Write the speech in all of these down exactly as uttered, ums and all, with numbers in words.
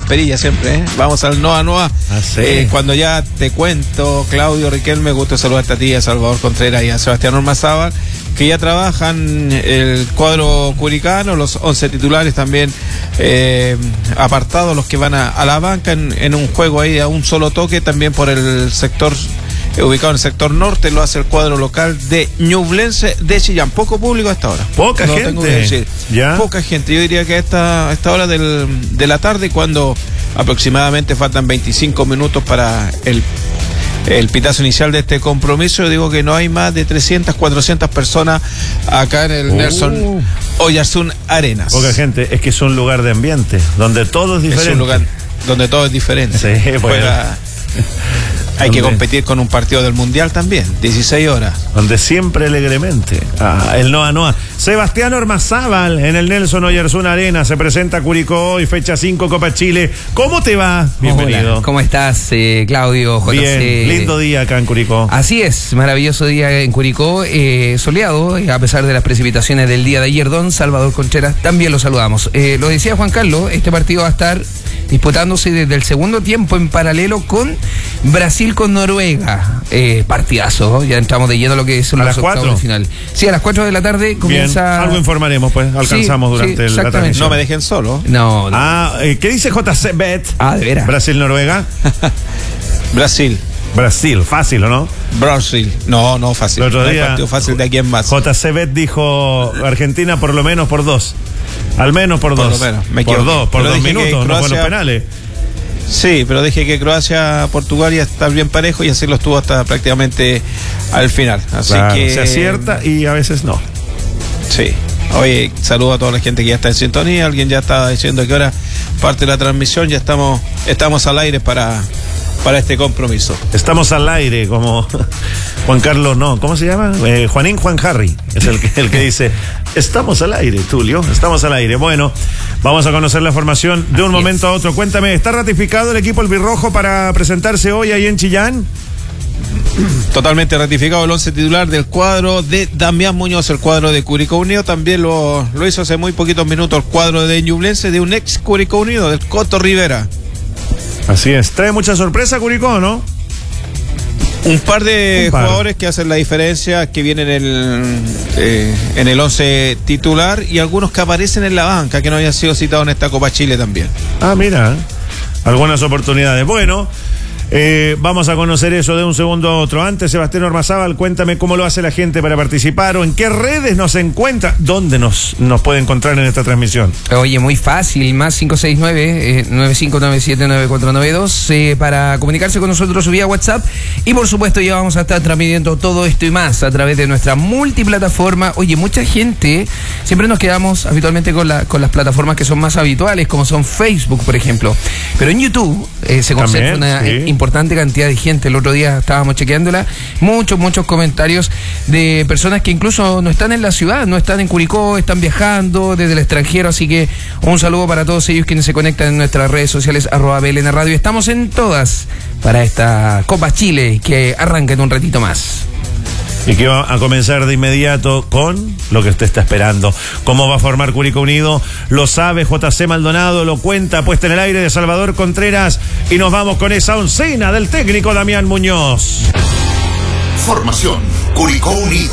Perilla siempre, ¿eh? Vamos al Noa Noa. Ah, sí. eh, cuando ya te cuento, Claudio, Riquelme, me gusta saludarte a ti, a Salvador Contreras y a Sebastián Ormazábal, que ya trabajan el cuadro curicano, los once titulares también eh, apartados, los que van a, a la banca en, en un juego ahí a un solo toque, también por el sector, eh, ubicado en el sector norte, lo hace el cuadro local de Ñublense de Chillán. Poco público a esta hora. Poca no gente. Tengo que decir. ¿Ya? Poca gente. Yo diría que a esta, a esta hora del, de la tarde, cuando aproximadamente faltan veinticinco minutos para el el pitazo inicial de este compromiso, yo digo que no hay más de trescientas, cuatrocientas personas acá en el uh. Nelson Oyarzún Arenas. Poca gente, es que es un lugar de ambiente, donde todo es diferente. Es un lugar donde todo es diferente. Sí, bueno. Fuera, hay que competir con un partido del Mundial también, dieciséis horas. Donde siempre alegremente. Ah, el Noa Noa. Sebastián Ormazábal en el Nelson Oyarzún Arena se presenta Curicó hoy, fecha cinco, Copa Chile. ¿Cómo te va? Bienvenido. Hola, ¿cómo estás, eh, Claudio? J C? Bien, lindo día acá en Curicó. Así es, maravilloso día en Curicó, eh, soleado, eh, a pesar de las precipitaciones del día de ayer. Don Salvador Contreras, también lo saludamos. Eh, lo decía Juan Carlos, este partido va a estar disputándose desde el segundo tiempo en paralelo con Brasil con Noruega. Eh, partidazo, ya entramos de lleno a lo que es ¿A las cuatro? Final. Sí, a las cuatro de la tarde comienza... Bien, algo informaremos, pues, alcanzamos sí, durante sí, la transmisión. No me dejen solo. No, no. Ah, eh, ¿qué dice J C Bet? Ah, de veras. Brasil-Noruega. Brasil. Brasil, fácil, ¿o no? Brasil. No, no fácil. El otro no día, hay partido fácil de aquí en más. J C Bet dijo Argentina por lo menos por dos. Al menos por, Por dos. lo menos, me por equivoqué. dos, por Pero dos dije que minutos, no Croacia- fueron penales. Sí, pero dije que Croacia, Portugal ya está bien parejo y así lo estuvo hasta prácticamente al final. Así Claro, que se acierta y a veces no. Sí. Oye, saludo a toda la gente que ya está en sintonía. Alguien ya está diciendo que ahora parte de la transmisión. Ya estamos, estamos al aire para, para este compromiso. Estamos al aire, como Juan Carlos, no, ¿cómo se llama? Eh, Juanín Juan Harry, es el que, el que dice, estamos al aire, Tulio, estamos al aire. Bueno, vamos a conocer la formación de un Así momento es. a otro. Cuéntame, ¿está ratificado el equipo albirrojo para presentarse hoy ahí en Chillán? Totalmente ratificado el once titular del cuadro de Damián Muñoz, el cuadro de Curicó Unido. También lo, lo hizo hace muy poquitos minutos el cuadro de Ñublense, de un ex Curicó Unido, del Coto Rivera. Así es, trae mucha sorpresa Curicó, ¿no? Un par de Un par. jugadores que hacen la diferencia, que vienen en el, eh, en el once titular, y algunos que aparecen en la banca, que no habían sido citados en esta Copa Chile también. Ah, mira, algunas oportunidades. Bueno, eh, vamos a conocer eso de un segundo a otro. Antes, Sebastián Ormazábal, cuéntame cómo lo hace la gente para participar o en qué redes nos encuentra, dónde nos, nos puede encontrar en esta transmisión. Oye, muy fácil, más cinco seis nueve, nueve cinco nueve siete, nueve cuatro nueve dos eh, para comunicarse con nosotros vía WhatsApp. Y por supuesto ya vamos a estar transmitiendo todo esto y más a través de nuestra multiplataforma. Oye, mucha gente, siempre nos quedamos habitualmente con, la, con las plataformas que son más habituales, como son Facebook, por ejemplo. Pero en YouTube eh, se concentra También, una sí. eh, importante cantidad de gente. El otro día estábamos chequeándola, muchos, muchos comentarios de personas que incluso no están en la ciudad, no están en Curicó, están viajando desde el extranjero, así que un saludo para todos ellos quienes se conectan en nuestras redes sociales, arroba B L N Radio. Estamos en todas para esta Copa Chile que arranca en un ratito más. Y que va a comenzar de inmediato con lo que usted está esperando. ¿Cómo va a formar Curicó Unido? Lo sabe J C Maldonado, lo cuenta, puesta en el aire de Salvador Contreras. Y nos vamos con esa oncena del técnico Damián Muñoz. Formación Curicó Unido.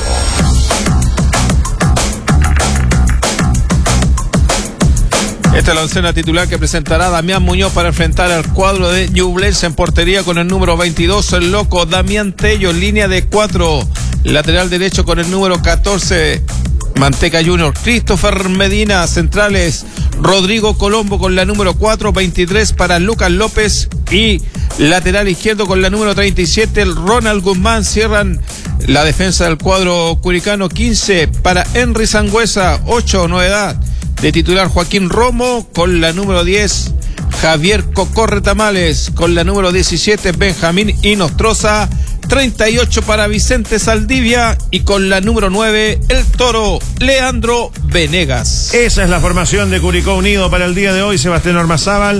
Esta es la oncena titular que presentará Damián Muñoz para enfrentar al cuadro de Ñublense. En portería con el número veintidós, el loco Damián Tello, en línea de cuatro. Lateral derecho con el número catorce, Manteca Junior, Christopher Medina. Centrales, Rodrigo Colombo con la número cuatro, veintitrés para Lucas López. Y lateral izquierdo con la número treinta y siete, el Ronald Guzmán. Cierran la defensa del cuadro curicano, quince para Henry Sangüesa, ocho, novedad de titular Joaquín Romo, con la número diez, Javier Cocorre Tamales, con la número diecisiete, Benjamín Inostroza, treinta y ocho para Vicente Saldivia, y con la número nueve, el Toro, Leandro Venegas. Esa es la formación de Curicó Unido para el día de hoy. Sebastián Ormazábal,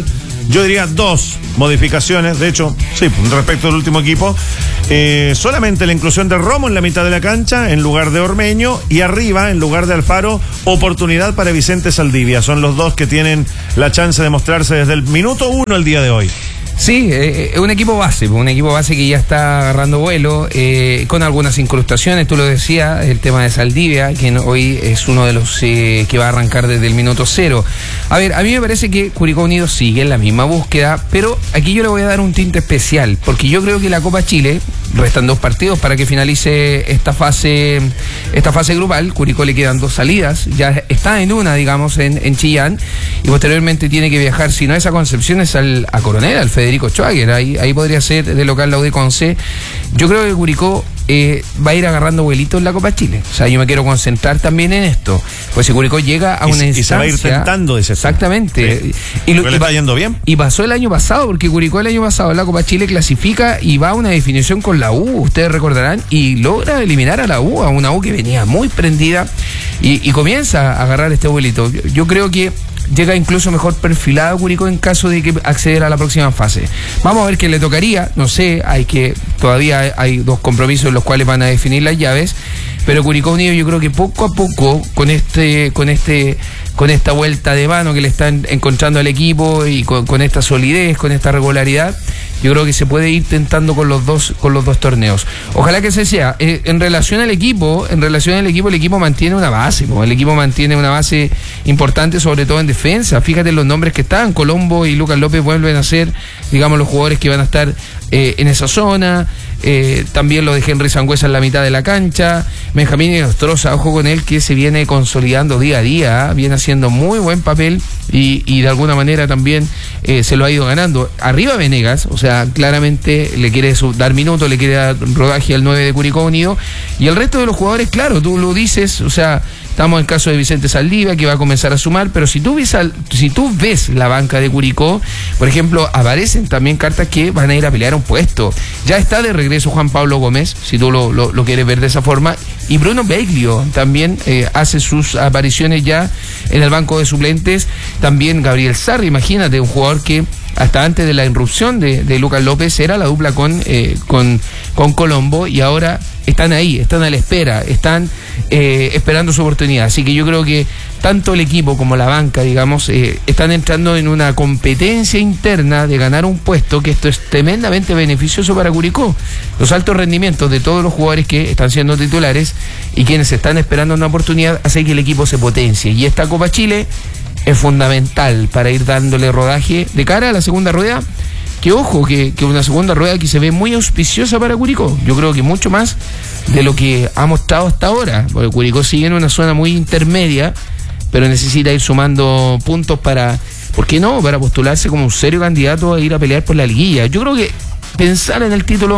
yo diría dos modificaciones, de hecho, sí, respecto al último equipo. Eh, solamente la inclusión de Romo en la mitad de la cancha en lugar de Ormeño, y arriba, en lugar de Alfaro, oportunidad para Vicente Saldivia. Son los dos que tienen la chance de mostrarse desde el minuto uno el día de hoy. Sí, es eh, un equipo base, un equipo base que ya está agarrando vuelo, eh, con algunas incrustaciones, tú lo decías, el tema de Saldivia, que hoy es uno de los eh, que va a arrancar desde el minuto cero. A ver, a mí me parece que Curicó Unido sigue en la misma búsqueda, pero aquí yo le voy a dar un tinte especial, porque yo creo que la Copa Chile, restan dos partidos para que finalice esta fase esta fase grupal. Curicó le quedan dos salidas, ya está en una, digamos, en, en Chillán, y posteriormente tiene que viajar, si no es a Concepción, es al, a Coronel, al Federico Schwager, ahí, ahí podría ser de local la U D Conce. Yo creo que Curicó eh, va a ir agarrando vuelitos en la Copa Chile. O sea, yo me quiero concentrar también en esto, pues si Curicó llega a y, una y instancia, se va a ir tentando, dice. Exactamente. Sí. Y, lo, le y, está yendo bien. Y pasó el año pasado, porque Curicó el año pasado en la Copa Chile clasifica y va a una definición con la U, ustedes recordarán, y logra eliminar a la U, a una U que venía muy prendida, y, y comienza a agarrar este vuelito. Yo, yo creo que llega incluso mejor perfilado Curicó en caso de que accediera a la próxima fase. Vamos a ver qué le tocaría, no sé, hay que todavía hay dos compromisos en los cuales van a definir las llaves, pero Curicó Unido yo creo que poco a poco con este con este con esta vuelta de mano que le están encontrando al equipo y con, con esta solidez, con esta regularidad, yo creo que se puede ir tentando con los dos con los dos torneos. Ojalá que se sea. Eh, en relación al equipo, en relación al equipo, el equipo mantiene una base, ¿no? El equipo mantiene una base importante, sobre todo en defensa. Fíjate los nombres que están. Colombo y Lucas López vuelven a ser, digamos, los jugadores que van a estar eh, en esa zona. Eh, también lo de Henry Sangüesa en la mitad de la cancha. Benjamín Nostroza, ojo con él, que se viene consolidando día a día, ¿eh? Viene haciendo muy buen papel y, y de alguna manera también eh, se lo ha ido ganando. Arriba Venegas, o sea, claramente le quiere dar minutos, le quiere dar rodaje al nueve de Curicó Unido, y el resto de los jugadores, claro, tú lo dices, o sea, estamos en el caso de Vicente Saldivia, que va a comenzar a sumar, pero si tú ves al, si tú ves la banca de Curicó, por ejemplo, aparecen también cartas que van a ir a pelear un puesto. Ya está de regreso Juan Pablo Gómez, si tú lo, lo, lo quieres ver de esa forma, y Bruno Beglio también eh, hace sus apariciones ya en el banco de suplentes. También Gabriel Sarri, imagínate, un jugador que hasta antes de la irrupción de, de Lucas López era la dupla con, eh, con, con Colombo, y ahora están ahí, están a la espera, están eh, esperando su oportunidad. Así que yo creo que tanto el equipo como la banca, digamos, eh, están entrando en una competencia interna de ganar un puesto, que esto es tremendamente beneficioso para Curicó. Los altos rendimientos de todos los jugadores que están siendo titulares y quienes están esperando una oportunidad hace que el equipo se potencie. Y esta Copa Chile es fundamental para ir dándole rodaje de cara a la segunda rueda, que ojo, que, que una segunda rueda que se ve muy auspiciosa para Curicó. Yo creo que mucho más de lo que ha mostrado hasta ahora, porque Curicó sigue en una zona muy intermedia, pero necesita ir sumando puntos para, ¿por qué no?, para postularse como un serio candidato a ir a pelear por la liguilla. Yo creo que pensar en el título,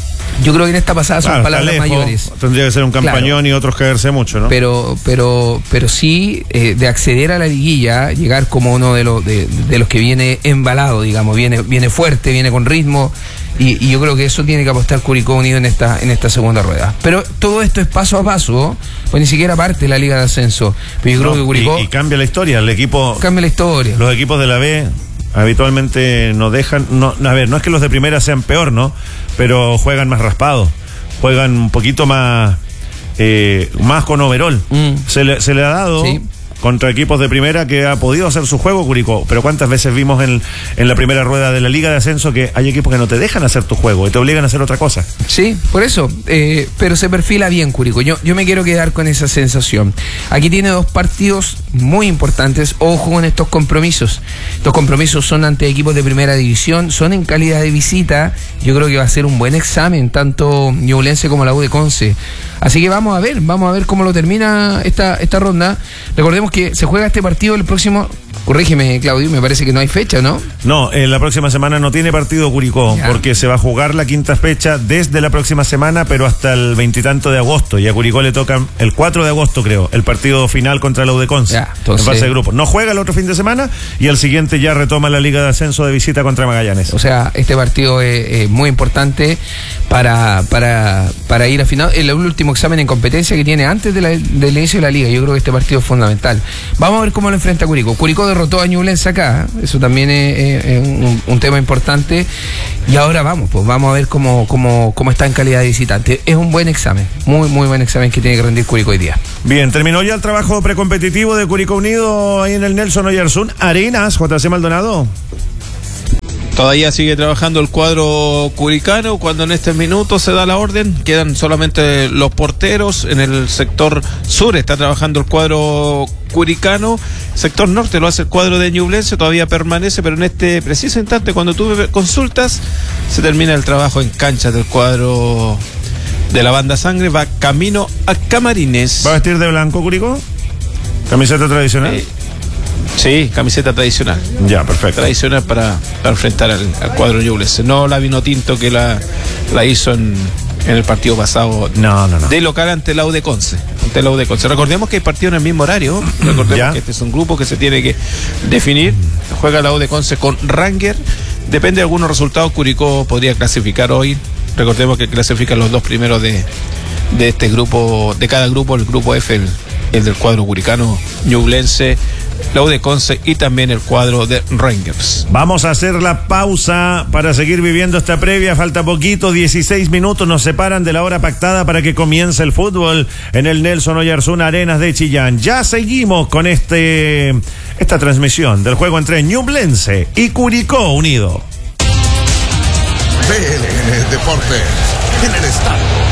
yo creo que en esta pasada son claro, palabras lejos, mayores. Tendría que ser un campañón, claro, y otros caerse mucho, ¿no? Pero, pero, pero sí, eh, de acceder a la liguilla, llegar como uno de los de, de los que viene embalado, digamos, viene, viene fuerte, viene con ritmo, y, y yo creo que eso tiene que apostar Curicó Unido en esta, en esta segunda rueda. Pero todo esto es paso a paso, pues ni siquiera parte de la Liga de Ascenso. Pero yo no, creo que Curicó y, y cambia la historia, el equipo cambia la historia. Los equipos de la B habitualmente no dejan, no, a ver, no es que los de primera sean peor, ¿no? Pero juegan más raspados, juegan un poquito más, eh, más con overall. Mm. Se le, se le ha dado, sí, contra equipos de primera que ha podido hacer su juego Curicó, pero cuántas veces vimos en, en la primera rueda de la Liga de Ascenso que hay equipos que no te dejan hacer tu juego y te obligan a hacer otra cosa. Sí, por eso, eh, pero se perfila bien Curicó. Yo, yo me quiero quedar con esa sensación. Aquí tiene dos partidos muy importantes, ojo con estos compromisos. Estos compromisos son ante equipos de primera división, son en calidad de visita. Yo creo que va a ser un buen examen, tanto Ñublense como la U de Conce. Así que vamos a ver, vamos a ver cómo lo termina esta, esta ronda. Recordemos que se juega este partido el próximo, corrígeme Claudio, me parece que no hay fecha, ¿no? No, eh, la próxima semana no tiene partido Curicó, ya, porque se va a jugar la quinta fecha desde la próxima semana, pero hasta el veintitanto de agosto, y a Curicó le toca el cuatro de agosto, creo, el partido final contra la U de Conce, ya, entonces, en fase de grupo. No juega el otro fin de semana, y el siguiente ya retoma la Liga de Ascenso de visita contra Magallanes. O sea, este partido es, es muy importante para, para, para ir a final, el último examen en competencia que tiene antes de la, del inicio de la Liga. Yo creo que este partido es fundamental. Vamos a ver cómo lo enfrenta Curicó. Curicó derrotó a Ñublense acá, eso también es, es un tema importante. Y ahora vamos, pues vamos a ver cómo, cómo, cómo está en calidad de visitante. Es un buen examen, muy, muy buen examen que tiene que rendir Curicó hoy día. Bien, terminó ya el trabajo precompetitivo de Curicó Unido ahí en el Nelson Oyarzún Arenas, J C Maldonado. Todavía sigue trabajando el cuadro curicano cuando en este minuto se da la orden. Quedan solamente los porteros. En el sector sur está trabajando el cuadro curicano. Sector norte lo hace el cuadro de Ñublense. Todavía permanece, pero en este preciso instante, cuando tú consultas, se termina el trabajo en cancha del cuadro de la banda Sangre. Va camino a Camarines. ¿Va a vestir de blanco Curicó? ¿Camiseta tradicional? Eh, Sí, camiseta tradicional. Ya, perfecto. Tradicional para, para enfrentar al, al cuadro Ñublense. No la vino tinto que la, la hizo en, en el partido pasado. No, no, no. De local ante la U de Conce. Ante la U de Conce. Recordemos que hay partido en el mismo horario. Recordemos ¿Ya? que este es un grupo que se tiene que definir. Juega la U de Conce con Ranger. Depende de algunos resultados. Curicó podría clasificar hoy. Recordemos que clasifican los dos primeros de, de este grupo, de cada grupo. El grupo F, el, el del cuadro curicano, Ñublense, la U de Conce y también el cuadro de Rangers. Vamos a hacer la pausa para seguir viviendo esta previa. Falta poquito, dieciséis minutos nos separan de la hora pactada para que comience el fútbol en el Nelson Oyarzún Arenas de Chillán. Ya seguimos con este esta transmisión del juego entre Ñublense y Curicó Unido. B L N Deportes en el estadio.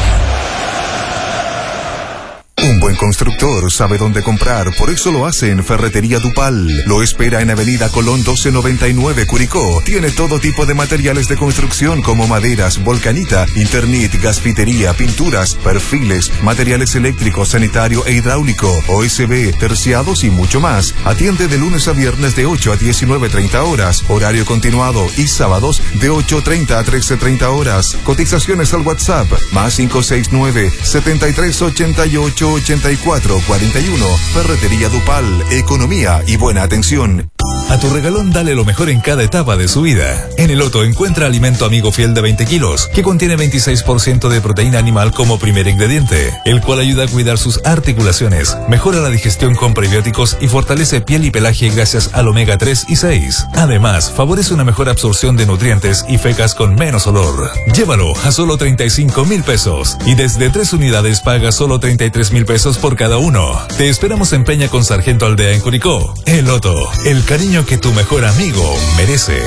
Un buen constructor sabe dónde comprar, por eso lo hace en Ferretería Dupal. Lo espera en Avenida Colón doce noventa y nueve, Curicó. Tiene todo tipo de materiales de construcción como maderas, volcanita, Internet, gasfitería, pinturas, perfiles, materiales eléctricos, sanitario e hidráulico, O S B, terciados y mucho más. Atiende de lunes a viernes de ocho a diecinueve treinta horas, horario continuado, y sábados de ocho treinta a trece treinta horas. Cotizaciones al WhatsApp, más cinco seis nueve, setenta y tres ochenta y ocho ochenta y cuatro cuarenta y uno. Ferretería Dupal, economía y buena atención. A tu regalón dale lo mejor en cada etapa de su vida. En el Otto encuentra alimento amigo fiel de veinte kilos, que contiene veintiséis por ciento de proteína animal como primer ingrediente, el cual ayuda a cuidar sus articulaciones, mejora la digestión con prebióticos y fortalece piel y pelaje gracias al omega tres y seis. Además, favorece una mejor absorción de nutrientes y fecas con menos olor. Llévalo a solo treinta y cinco mil pesos y desde tres unidades paga solo treinta y tres mil pesos por cada uno. Te esperamos en Peña con Sargento Aldea en Curicó. El Otto, el cariño que tu mejor amigo merece.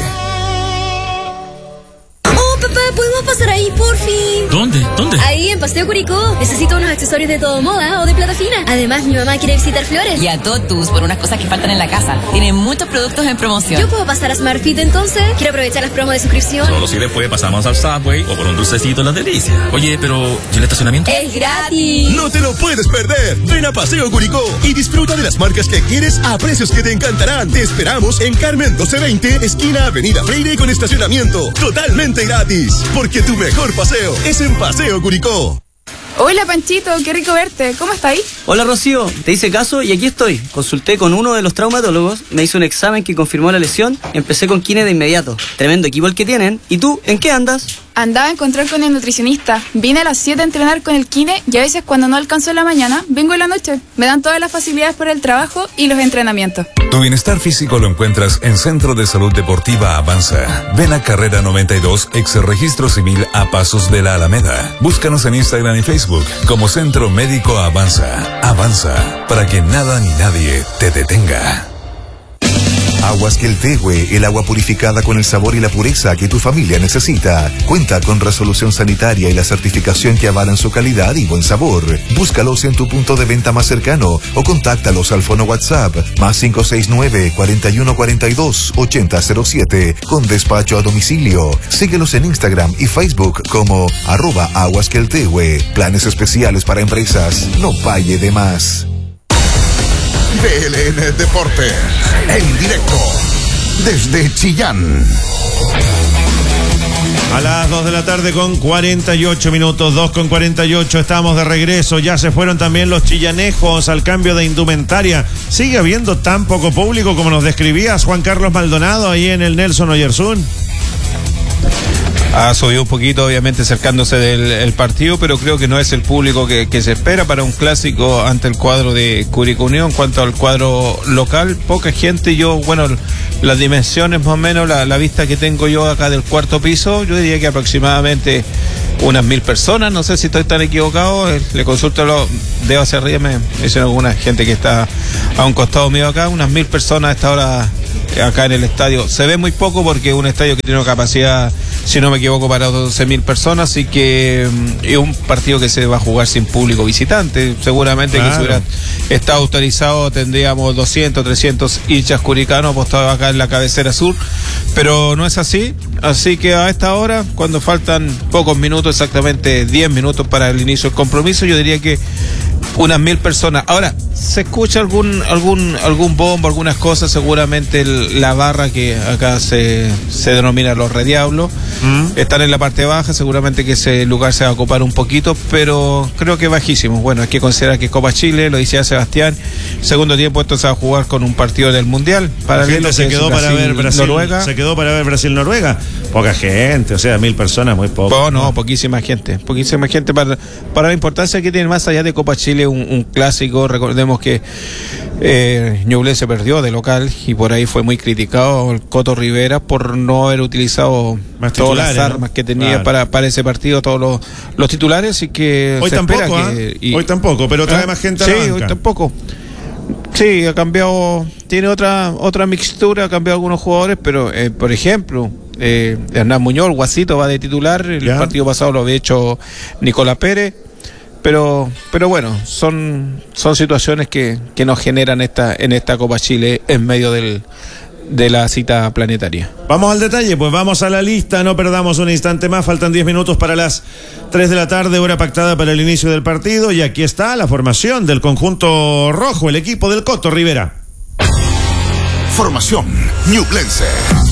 Oh, papá, ¿podemos pasar ahí, por fin? ¿Dónde? ¿Dónde? Ahí, en Paseo Curicó. Necesito unos accesorios de todo moda o de plata fina. Además, mi mamá quiere visitar Flores. Y a Totus por unas cosas que faltan en la casa. Tienen muchos productos en promoción. ¿Yo puedo pasar a Smartfit entonces? Quiero aprovechar las promos de suscripción. Solo si después pasamos al Subway o por un dulcecito en las delicias. Oye, pero ¿y el estacionamiento? ¡Es gratis! ¡No te lo puedes perder! Ven a Paseo Curicó y disfruta de las marcas que quieres a precios que te encantarán. Te esperamos en Carmen doce veinte, esquina Avenida Freire, con estacionamiento totalmente gratis. Porque tu mejor paseo es en Paseo Curicó. Hola Panchito, qué rico verte. ¿Cómo está ahí? Hola Rocío, te hice caso y aquí estoy. Consulté con uno de los traumatólogos, me hizo un examen que confirmó la lesión, empecé con kine de inmediato. Tremendo equipo el que tienen. ¿Y tú, en qué andas? Andaba a encontrar con el nutricionista. Vine a las siete a entrenar con el kine y a veces cuando no alcanzo en la mañana, vengo en la noche. Me dan todas las facilidades para el trabajo y los entrenamientos. Tu bienestar físico lo encuentras en Centro de Salud Deportiva Avanza. Ven a Carrera noventa y dos, ex Registro Civil a pasos de la Alameda. Búscanos en Instagram y Facebook como Centro Médico Avanza. Avanza, para que nada ni nadie te detenga. Aguas Queltehue, el agua purificada con el sabor y la pureza que tu familia necesita. Cuenta con resolución sanitaria y la certificación que avalan su calidad y buen sabor. Búscalos en tu punto de venta más cercano o contáctalos al fono WhatsApp más cinco seis nueve, cuarenta y uno cuarenta y dos, ochenta cero siete con despacho a domicilio. Síguelos en Instagram y Facebook como arroba Aguas Queltehue. Planes especiales para empresas. No pague de más. B L N Deportes en directo desde Chillán. A las dos de la tarde con cuarenta y ocho minutos, dos con cuarenta y ocho, estamos de regreso. Ya se fueron también los chillanejos al cambio de indumentaria. ¿Sigue habiendo tan poco público como nos describías, Juan Carlos Maldonado, ahí en el Nelson Oyarzún? Ha subido un poquito, obviamente, acercándose del el partido, pero creo que no es el público que, que se espera para un clásico ante el cuadro de Curicó Unido. En cuanto al cuadro local, poca gente. Yo, bueno, las dimensiones más o menos, la, la vista que tengo yo acá del cuarto piso, yo diría que aproximadamente unas mil personas, no sé si estoy tan equivocado, le consulto los dedos hacia arriba, me dicen alguna gente que está a un costado mío acá, unas mil personas a esta hora acá en el estadio. Se ve muy poco porque es un estadio que tiene una capacidad, si no me equivoco, para doce mil personas, así que mm, es un partido que se va a jugar sin público visitante. Seguramente claro. que si hubiera estado autorizado tendríamos doscientos, trescientos hinchas curicanos apostados acá en la cabecera sur, pero no es así, así que a esta hora, cuando faltan pocos minutos, exactamente diez minutos para el inicio del compromiso, yo diría que unas mil personas. Ahora, se escucha algún algún algún bombo, algunas cosas, seguramente el, la barra que acá se, se denomina los Rediablos, mm. están en la parte baja, seguramente que ese lugar se va a ocupar un poquito, pero creo que bajísimo. Bueno, hay que considerar que es Copa Chile, lo decía Sebastián, segundo tiempo esto se va a jugar con un partido del Mundial. Para la gente se quedó Brasil, para ver Brasil, Noruega. Se quedó para ver Brasil-Noruega. Poca gente, o sea, mil personas, muy poco. Oh, no, no, poquísima gente, poquísima gente para, para la importancia que tiene más allá de Copa Chile, un, un clásico. Recordemos que eh, Ñublense perdió de local y por ahí fue muy criticado el Coto Rivera por no haber utilizado más todas las armas, ¿no?, que tenía claro. para, para ese partido, todos los, los titulares, y que hoy se tampoco, espera ¿eh? que, y, hoy tampoco, pero trae ¿eh? más gente a sí, la banca. hoy tampoco. Sí, ha cambiado, tiene otra otra mixtura, ha cambiado algunos jugadores, pero eh, por ejemplo, eh, Hernán Muñoz, el Guasito, va de titular. El ¿Ya? partido pasado lo había hecho Nicolás Pérez, pero pero bueno, son son situaciones que, que nos generan esta en esta Copa Chile en medio del de la cita planetaria. Vamos al detalle, pues vamos a la lista, no perdamos un instante más, faltan diez minutos para las tres de la tarde, hora pactada para el inicio del partido, y aquí está la formación del conjunto rojo, el equipo del Coto Rivera. Formación Ñublense.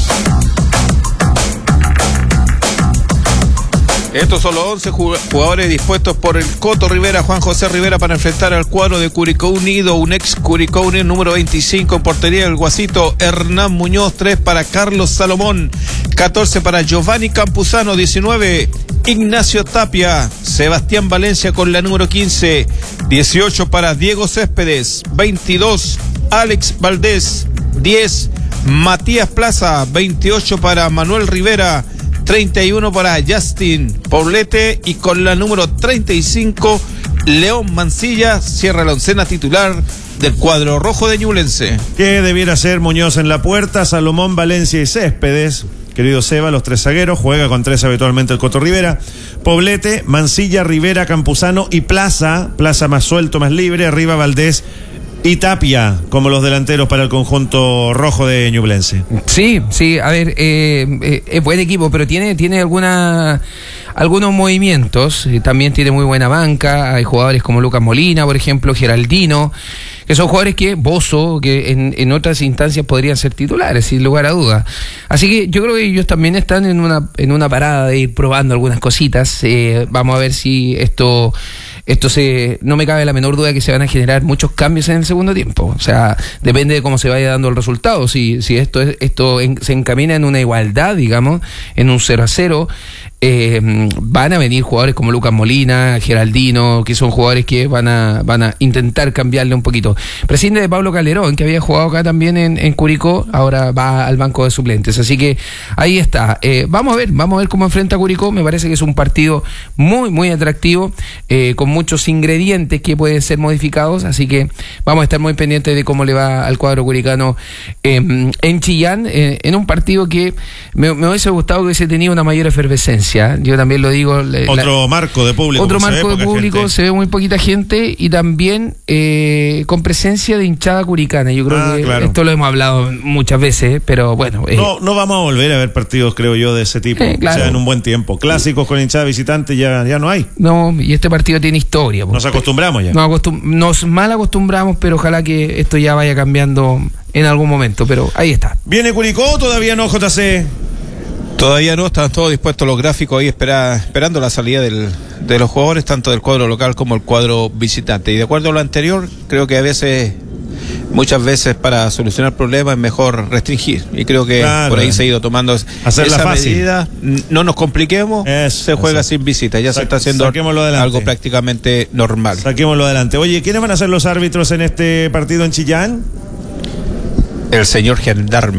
Estos son los once jugadores dispuestos por el Coto Rivera, Juan José Rivera, para enfrentar al cuadro de Curicó Unido, un ex Curicó Unido, número veinticinco en portería el Guasito Hernán Muñoz, tres para Carlos Salomón, catorce para Giovanni Campuzano, diecinueve Ignacio Tapia, Sebastián Valencia con la número quince, dieciocho para Diego Céspedes, veintidós Alex Valdés, diez Matías Plaza, veintiocho para Manuel Rivera, treinta y uno para Justin Poblete, y con la número treinta y cinco León Mancilla cierra la oncena titular del cuadro rojo de Ñublense. ¿Qué debiera ser Muñoz en la puerta? Salomón, Valencia y Céspedes. Querido Seba, los tres zagueros, juega con tres habitualmente el Coto Rivera. Poblete, Mancilla, Rivera, Campuzano y Plaza, Plaza más suelto, más libre, arriba Valdés y Tapia como los delanteros para el conjunto rojo de Ñublense. Sí, sí, a ver, eh, eh, es buen equipo, pero tiene, tiene alguna, algunos movimientos, también tiene muy buena banca, hay jugadores como Lucas Molina, por ejemplo, Geraldino, que son jugadores que, Bozo, que en, en otras instancias podrían ser titulares, sin lugar a dudas. Así que yo creo que ellos también están en una, en una parada de ir probando algunas cositas, eh, vamos a ver si esto... Esto se, no me cabe la menor duda que se van a generar muchos cambios en el segundo tiempo. O sea, depende de cómo se vaya dando el resultado. Si, si esto, es, esto en, se encamina en una igualdad, digamos, en un cero a cero, eh, van a venir jugadores como Lucas Molina, Geraldino, que son jugadores que van a, van a intentar cambiarle un poquito. Prescinde de Pablo Calderón, que había jugado acá también en, en Curicó, ahora va al banco de suplentes. Así que ahí está. Eh, vamos a ver, vamos a ver cómo enfrenta Curicó. Me parece que es un partido muy, muy atractivo, eh, con muchos ingredientes que pueden ser modificados, así que vamos a estar muy pendientes de cómo le va al cuadro curicano eh, en Chillán, eh, en un partido que me, me hubiese gustado que hubiese tenido una mayor efervescencia. Yo también lo digo. Otro la, marco de público. Otro marco de público, gente. Se ve muy poquita gente y también eh, con presencia de hinchada curicana. Yo creo ah, que claro. esto lo hemos hablado muchas veces, pero bueno. Eh, no, no vamos a volver a ver partidos, creo yo, de ese tipo. Eh, claro. O sea, en un buen tiempo. Clásicos con hinchada visitante ya, ya no hay. No, y este partido tiene historia. Nos acostumbramos ya. Nos, acostum nos mal acostumbramos, pero ojalá que esto ya vaya cambiando en algún momento, pero ahí está. ¿Viene Curicó? Todavía no, J C. Todavía no, están todos dispuestos los gráficos ahí espera, esperando la salida del, de los jugadores, tanto del cuadro local como el cuadro visitante. Y de acuerdo a lo anterior, creo que a veces, muchas veces para solucionar problemas es mejor restringir. Y creo que claro, por ahí se ha ido tomando Hacerla esa fácil. medida. No nos compliquemos, eso, se juega eso. sin visita. Ya Sa se está haciendo algo prácticamente normal. Saquémoslo adelante. Oye, ¿quiénes van a ser los árbitros en este partido en Chillán? El señor gendarme.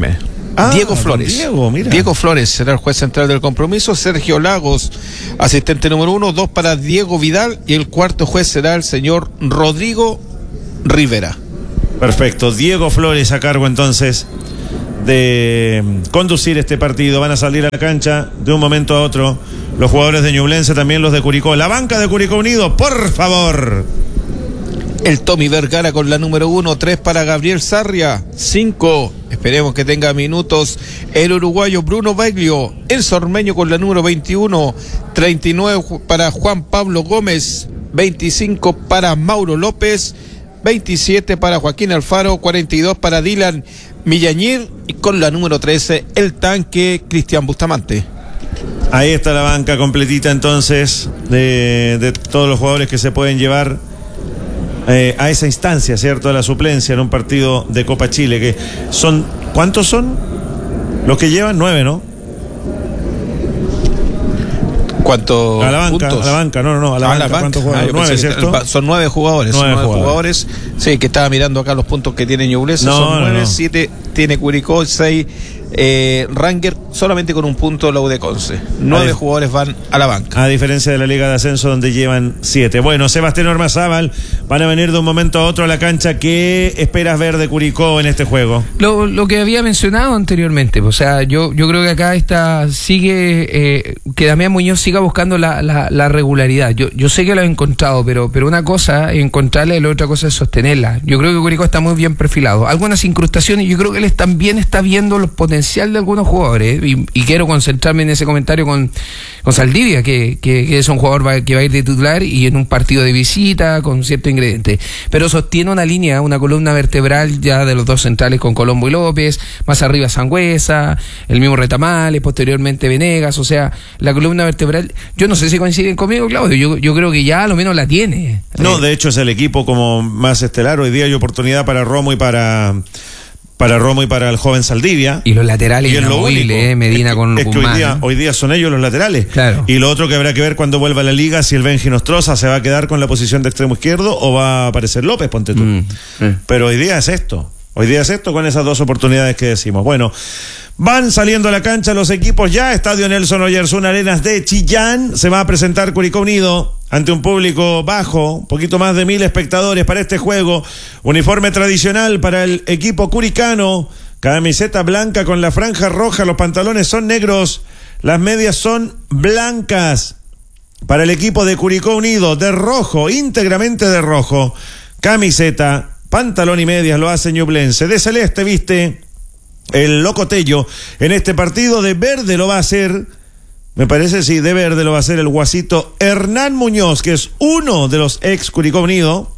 Ah, Diego Flores. Diego, mira. Diego Flores será el juez central del compromiso. Sergio Lagos, asistente número uno. Dos para Diego Vidal. Y el cuarto juez será el señor Rodrigo Rivera. Perfecto. Diego Flores a cargo entonces de conducir este partido. Van a salir a la cancha de un momento a otro los jugadores de Ñublense, también los de Curicó. La banca de Curicó Unido, por favor. El Tommy Vergara con la número uno, tres para Gabriel Sarria, cinco, esperemos que tenga minutos el uruguayo Bruno Baglio, el sormeño con la número veintiuno, treinta y nueve para Juan Pablo Gómez, veinticinco para Mauro López, veintisiete para Joaquín Alfaro, cuarenta y dos para Dylan Millañir y con la número trece el tanque Cristian Bustamante. Ahí está la banca completita entonces de, de todos los jugadores que se pueden llevar Eh, a esa instancia, ¿cierto? A la suplencia en un partido de Copa Chile, que son, ¿cuántos son? Los que llevan nueve, ¿no? ¿Cuántos a la banca, puntos? A la banca, no, no, no, a la, a banca, la banca. ¿cuántos Ah, jugadores? Nueve, ¿cierto? El, son nueve jugadores, nueve, son nueve jugadores. jugadores. Sí, que estaba mirando acá los puntos que tiene Ñublense, no, son nueve, no, no. siete tiene Curicó, seis eh, Ranger, solamente con un punto la U de Conce. Nueve jugadores van a la banca. A diferencia de la Liga de Ascenso donde llevan siete. Bueno, Sebastián Ormazábal, van a venir de un momento a otro a la cancha. ¿Qué esperas ver de Curicó en este juego? Lo, lo que había mencionado anteriormente, o sea, yo, yo creo que acá está, sigue, eh, que Damián Muñoz siga buscando la, la, la regularidad. Yo, yo sé que lo he encontrado, pero, pero una cosa es encontrarla y la otra cosa es sostenerla. Yo creo que Curicó está muy bien perfilado. Algunas incrustaciones, yo creo que él también está viendo los potenciales de algunos jugadores, y, y quiero concentrarme en ese comentario con, con Saldivia, que, que, que es un jugador va, que va a ir de titular y en un partido de visita con cierto ingrediente, pero sostiene una línea, una columna vertebral ya de los dos centrales con Colombo y López, más arriba Sangüesa, el mismo Retamales, posteriormente Venegas, o sea, la columna vertebral, yo no sé si coinciden conmigo, Claudio, yo, yo creo que ya a lo menos la tiene. No, de hecho es el equipo como más estelar. Hoy día hay oportunidad para Romo y para... para Romo y para el joven Saldivia. Y los laterales inamovibles, eh, Medina es que, con es que hoy día, hoy día son ellos los laterales. Claro. Y lo otro que habrá que ver cuando vuelva a la liga, si el Benji Nostroza se va a quedar con la posición de extremo izquierdo o va a aparecer López, ponte tú. Mm, mm. Pero hoy día es esto. Hoy día es esto con esas dos oportunidades que decimos. Bueno, van saliendo a la cancha los equipos ya. Estadio Nelson Oyarzún Arenas de Chillán. Se va a presentar Curicó Unido ante un público bajo, un poquito más de mil espectadores para este juego. Uniforme tradicional para el equipo curicano. Camiseta blanca con la franja roja. Los pantalones son negros. Las medias son blancas. Para el equipo de Curicó Unido, de rojo, íntegramente de rojo. Camiseta, pantalón y medias lo hace Ñublense. De celeste viste el Locotello en este partido. De verde lo va a hacer, me parece, sí, de verde lo va a hacer el guasito Hernán Muñoz, que es uno de los ex Curicó Unido,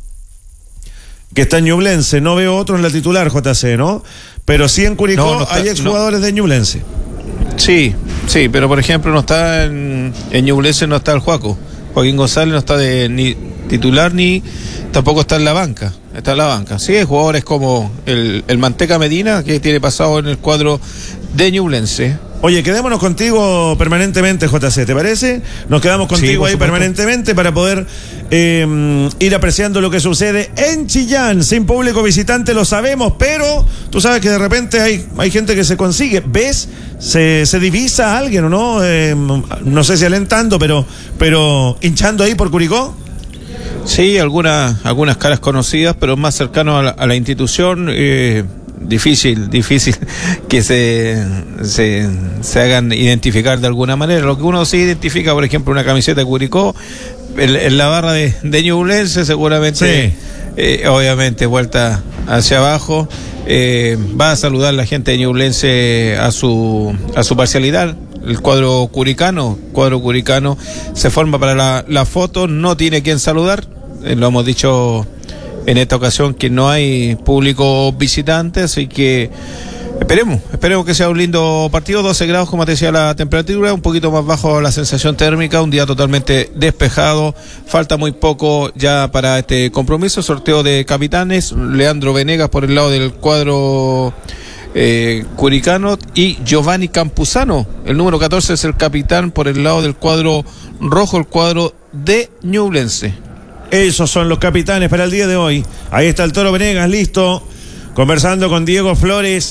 que está en Ñublense. No veo otro en la titular, J C, ¿no? Pero sí en Curicó no, no está, hay exjugadores no. de Ñublense. Sí, sí, pero por ejemplo no está en, en Ñublense, no está el Juaco. Joaquín González no está de ni titular ni tampoco está en la banca. Está en la banca. Sí, hay jugadores como el, el Manteca Medina, que tiene pasado en el cuadro de Ñublense. Oye, quedémonos contigo permanentemente, J C, ¿te parece? Nos quedamos contigo sí, ahí permanentemente para poder eh, ir apreciando lo que sucede en Chillán. Sin público visitante, lo sabemos, pero tú sabes que de repente hay, hay gente que se consigue. ¿Ves? Se, se divisa a alguien, ¿o no? Eh, no sé si alentando, pero, pero hinchando ahí por Curicó. Sí, algunas algunas caras conocidas, pero más cercanos a la, a la institución. Eh, difícil, difícil que se, se se hagan identificar de alguna manera. Lo que uno sí identifica, por ejemplo, una camiseta de Curicó, en, en la barra de, de Ñublense, seguramente, sí. eh, obviamente, vuelta hacia abajo. Eh, va a saludar la gente de Ñublense a su a su parcialidad. El cuadro curicano, cuadro curicano se forma para la, la foto, no tiene quien saludar, eh, lo hemos dicho en esta ocasión que no hay público visitante, así que esperemos, esperemos que sea un lindo partido. Doce grados, como te decía, la temperatura, un poquito más bajo la sensación térmica, un día totalmente despejado, falta muy poco ya para este compromiso. Sorteo de capitanes, Leandro Venegas por el lado del cuadro Eh, curicano y Giovanni Campuzano, el número catorce, es el capitán por el lado del cuadro rojo, el cuadro de Ñublense. Esos son los capitanes para el día de hoy. Ahí está el Toro Venegas, listo, conversando con Diego Flores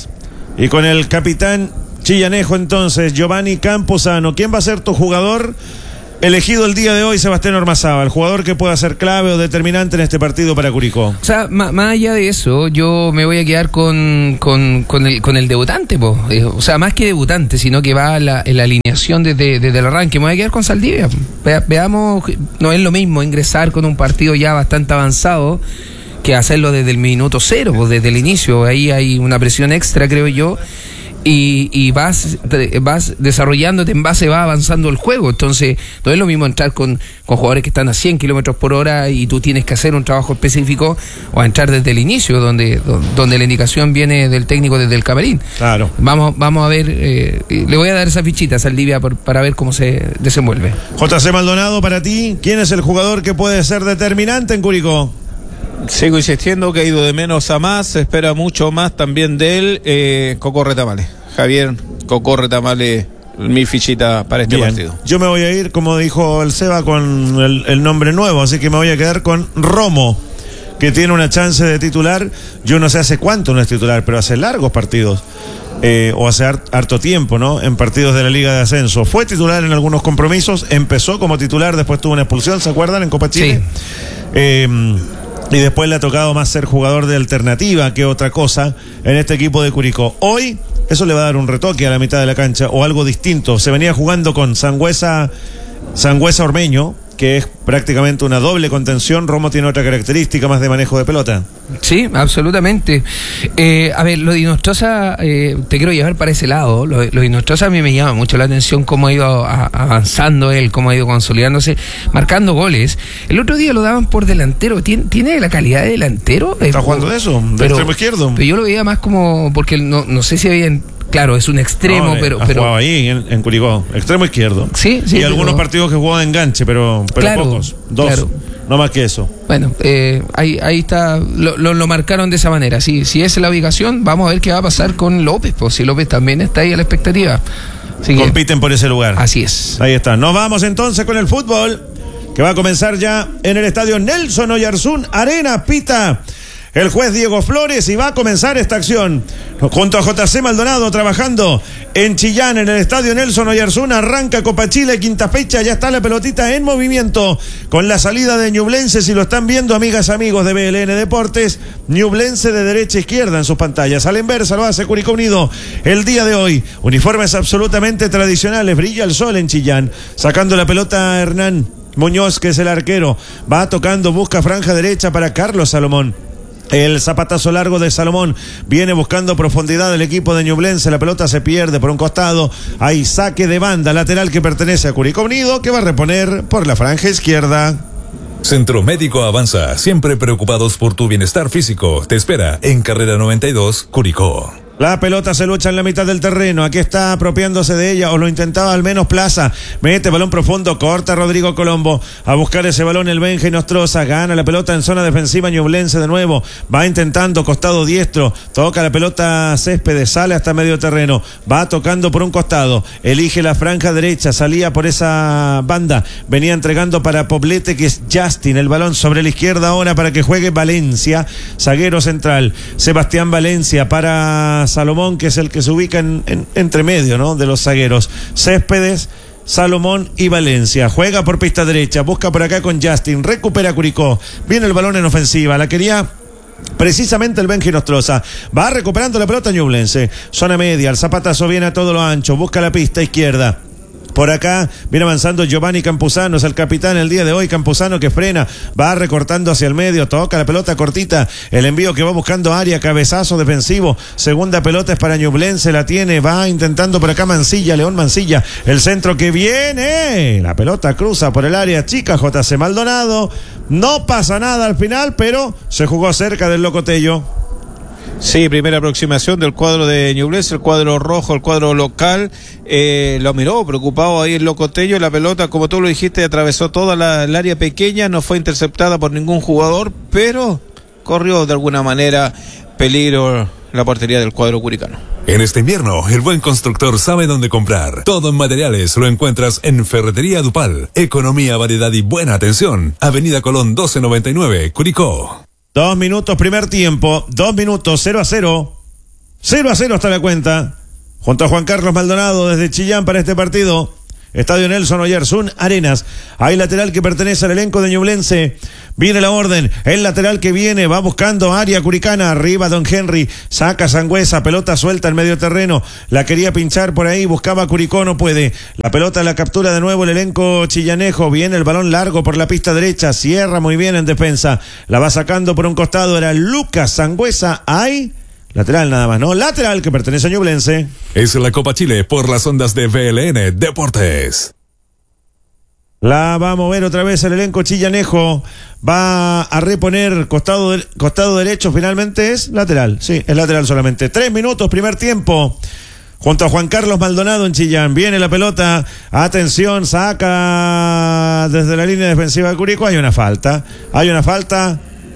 Y con el capitán chillanejo entonces, Giovanni Campuzano. ¿Quién va a ser tu jugador elegido el día de hoy, Sebastián Ormazábal? El jugador que pueda ser clave o determinante en este partido para Curicó. O sea, más, más allá de eso, yo me voy a quedar con, con, con, el, con el debutante, po. Eh, o sea, más que debutante, sino que va la, en la alineación desde, desde el arranque. Me voy a quedar con Saldivia. Ve, veamos, no es lo mismo ingresar con un partido ya bastante avanzado que hacerlo desde el minuto cero, pues desde el inicio. Ahí hay una presión extra, creo yo. Y, y vas vas desarrollándote en base, va avanzando el juego. Entonces no es lo mismo entrar con, con jugadores que están a cien kilómetros por hora y tú tienes que hacer un trabajo específico, o a entrar desde el inicio, donde donde la indicación viene del técnico desde el camarín. Claro. Vamos vamos a ver, eh, le voy a dar esa fichita a Saldivia por, para ver cómo se desenvuelve. J C Maldonado, para ti, ¿quién es el jugador que puede ser determinante en Curicó? Sigo insistiendo que ha ido de menos a más, se espera mucho más también de él, eh, Coco Retamale. Javier Coco Retamale, mi fichita para este Bien. partido. Yo me voy a ir, como dijo el Seba, con el, el nombre nuevo, así que me voy a quedar con Romo, que tiene una chance de titular. Yo no sé hace cuánto no es titular, pero hace largos partidos. Eh, o hace hart, harto tiempo, ¿no? En partidos de la Liga de Ascenso. Fue titular en algunos compromisos, empezó como titular, después tuvo una expulsión, ¿se acuerdan? En Copa Chile. Sí. Eh, y después le ha tocado más ser jugador de alternativa que otra cosa en este equipo de Curicó. Hoy eso le va a dar un retoque a la mitad de la cancha o algo distinto. Se venía jugando con Sangüesa, Sangüesa Ormeño, que es prácticamente una doble contención. Romo tiene otra característica más de manejo de pelota. Sí, absolutamente. Eh, a ver, lo de Inostroza, eh, te quiero llevar para ese lado. Lo, lo de Inostroza a mí me llama mucho la atención, cómo ha ido a, avanzando él, cómo ha ido consolidándose, marcando goles. El otro día lo daban por delantero. ¿Tiene, tiene la calidad de delantero? ¿Está eh, jugando de eso? ¿De pero, extremo izquierdo? Pero yo lo veía más como, porque no, no sé si habían... Claro, es un extremo, no, pero... Ha pero jugado ahí en, en Curicó, extremo izquierdo. Sí, sí. Y algunos pero... partidos que jugó de enganche, pero, pero claro, pocos. Dos, claro. No más que eso. Bueno, eh, ahí, ahí está, lo, lo, lo marcaron de esa manera. Si, si esa es la ubicación, vamos a ver qué va a pasar con López, pues si López también está ahí a la expectativa. Así compiten que, por ese lugar. Así es. Ahí está. Nos vamos entonces con el fútbol, que va a comenzar ya en el estadio Nelson Oyarzún Arena. Pita el juez Diego Flores y va a comenzar esta acción junto a J C Maldonado trabajando en Chillán, en el estadio Nelson Oyarzún. Arranca Copa Chile, quinta fecha, ya está la pelotita en movimiento con la salida de Ñublense. Si lo están viendo, amigas, amigos de B L N Deportes, Ñublense de derecha a izquierda en sus pantallas. Al inversa lo hace Curicó Unido el día de hoy. Uniformes absolutamente tradicionales, brilla el sol en Chillán, sacando la pelota a Hernán Muñoz, que es el arquero, va tocando, busca franja derecha para Carlos Salomón. El zapatazo largo de Salomón viene buscando profundidad del equipo de Ñublense. La pelota se pierde por un costado. Hay saque de banda lateral que pertenece a Curicó Unido, que va a reponer por la franja izquierda. Centro Médico Avanza, siempre preocupados por tu bienestar físico. Te espera en Carrera noventa y dos, Curicó. La pelota se lucha en la mitad del terreno. Aquí está apropiándose de ella, o lo intentaba al menos Plaza. Mete balón profundo, corta Rodrigo Colombo. A buscar ese balón el Benja Inostroza. Gana la pelota en zona defensiva Ñublense de nuevo. Va intentando costado diestro. Toca la pelota Céspedes, sale hasta medio terreno. Va tocando por un costado. Elige la franja derecha. Salía por esa banda. Venía entregando para Poblete, que es Justin. El balón sobre la izquierda ahora para que juegue Valencia. Zaguero central. Sebastián Valencia para Salomón, que es el que se ubica en, en, entre medio, ¿no?, de los zagueros. Céspedes, Salomón y Valencia. Juega por pista derecha, busca por acá con Justin, recupera Curicó. Viene el balón en ofensiva, la quería precisamente el Benja Inostroza. Va recuperando la pelota Ñublense. Zona media, el zapatazo viene a todo lo ancho, busca la pista izquierda. Por acá viene avanzando Giovanni Campuzano, es el capitán el día de hoy. Campuzano que frena, va recortando hacia el medio, toca la pelota cortita, el envío que va buscando área, cabezazo defensivo, segunda pelota es para Ñublense, la tiene, va intentando por acá Mancilla, León Mancilla, el centro que viene, la pelota cruza por el área chica, J C Maldonado, no pasa nada al final, pero se jugó cerca del Locotello. Sí, primera aproximación del cuadro de Ñublense, el cuadro rojo, el cuadro local, eh, lo miró preocupado ahí el Locotello. La pelota, como tú lo dijiste, atravesó toda la, el área pequeña, no fue interceptada por ningún jugador, pero corrió de alguna manera peligro la portería del cuadro curicano. En este invierno, el buen constructor sabe dónde comprar. Todo en materiales lo encuentras en Ferretería Dupal. Economía, variedad y buena atención. Avenida Colón doce noventa y nueve, Curicó. Dos minutos, primer tiempo. Dos minutos, cero a cero. cero a cero hasta la cuenta. Junto a Juan Carlos Maldonado desde Chillán para este partido. Estadio Nelson Oyarzún Arenas. Hay lateral que pertenece al elenco de Ñublense. Viene la orden. El lateral que viene va buscando área curicana. Arriba Don Henry. Saca Sangüesa. Pelota suelta en medio terreno. La quería pinchar por ahí. Buscaba Curicó. No puede. La pelota la captura de nuevo el elenco chillanejo. Viene el balón largo por la pista derecha. Cierra muy bien en defensa. La va sacando por un costado. Era Lucas Sangüesa. Hay lateral nada más, ¿no? Lateral que pertenece a Ñublense. Es la Copa Chile por las ondas de V L N Deportes. La va a mover otra vez el elenco chillanejo. Va a reponer costado, de, costado derecho. Finalmente es lateral. Sí, es lateral solamente. Tres minutos, primer tiempo. Junto a Juan Carlos Maldonado en Chillán. Viene la pelota. Atención, saca desde la línea defensiva de Curicó. Hay una falta. Hay una falta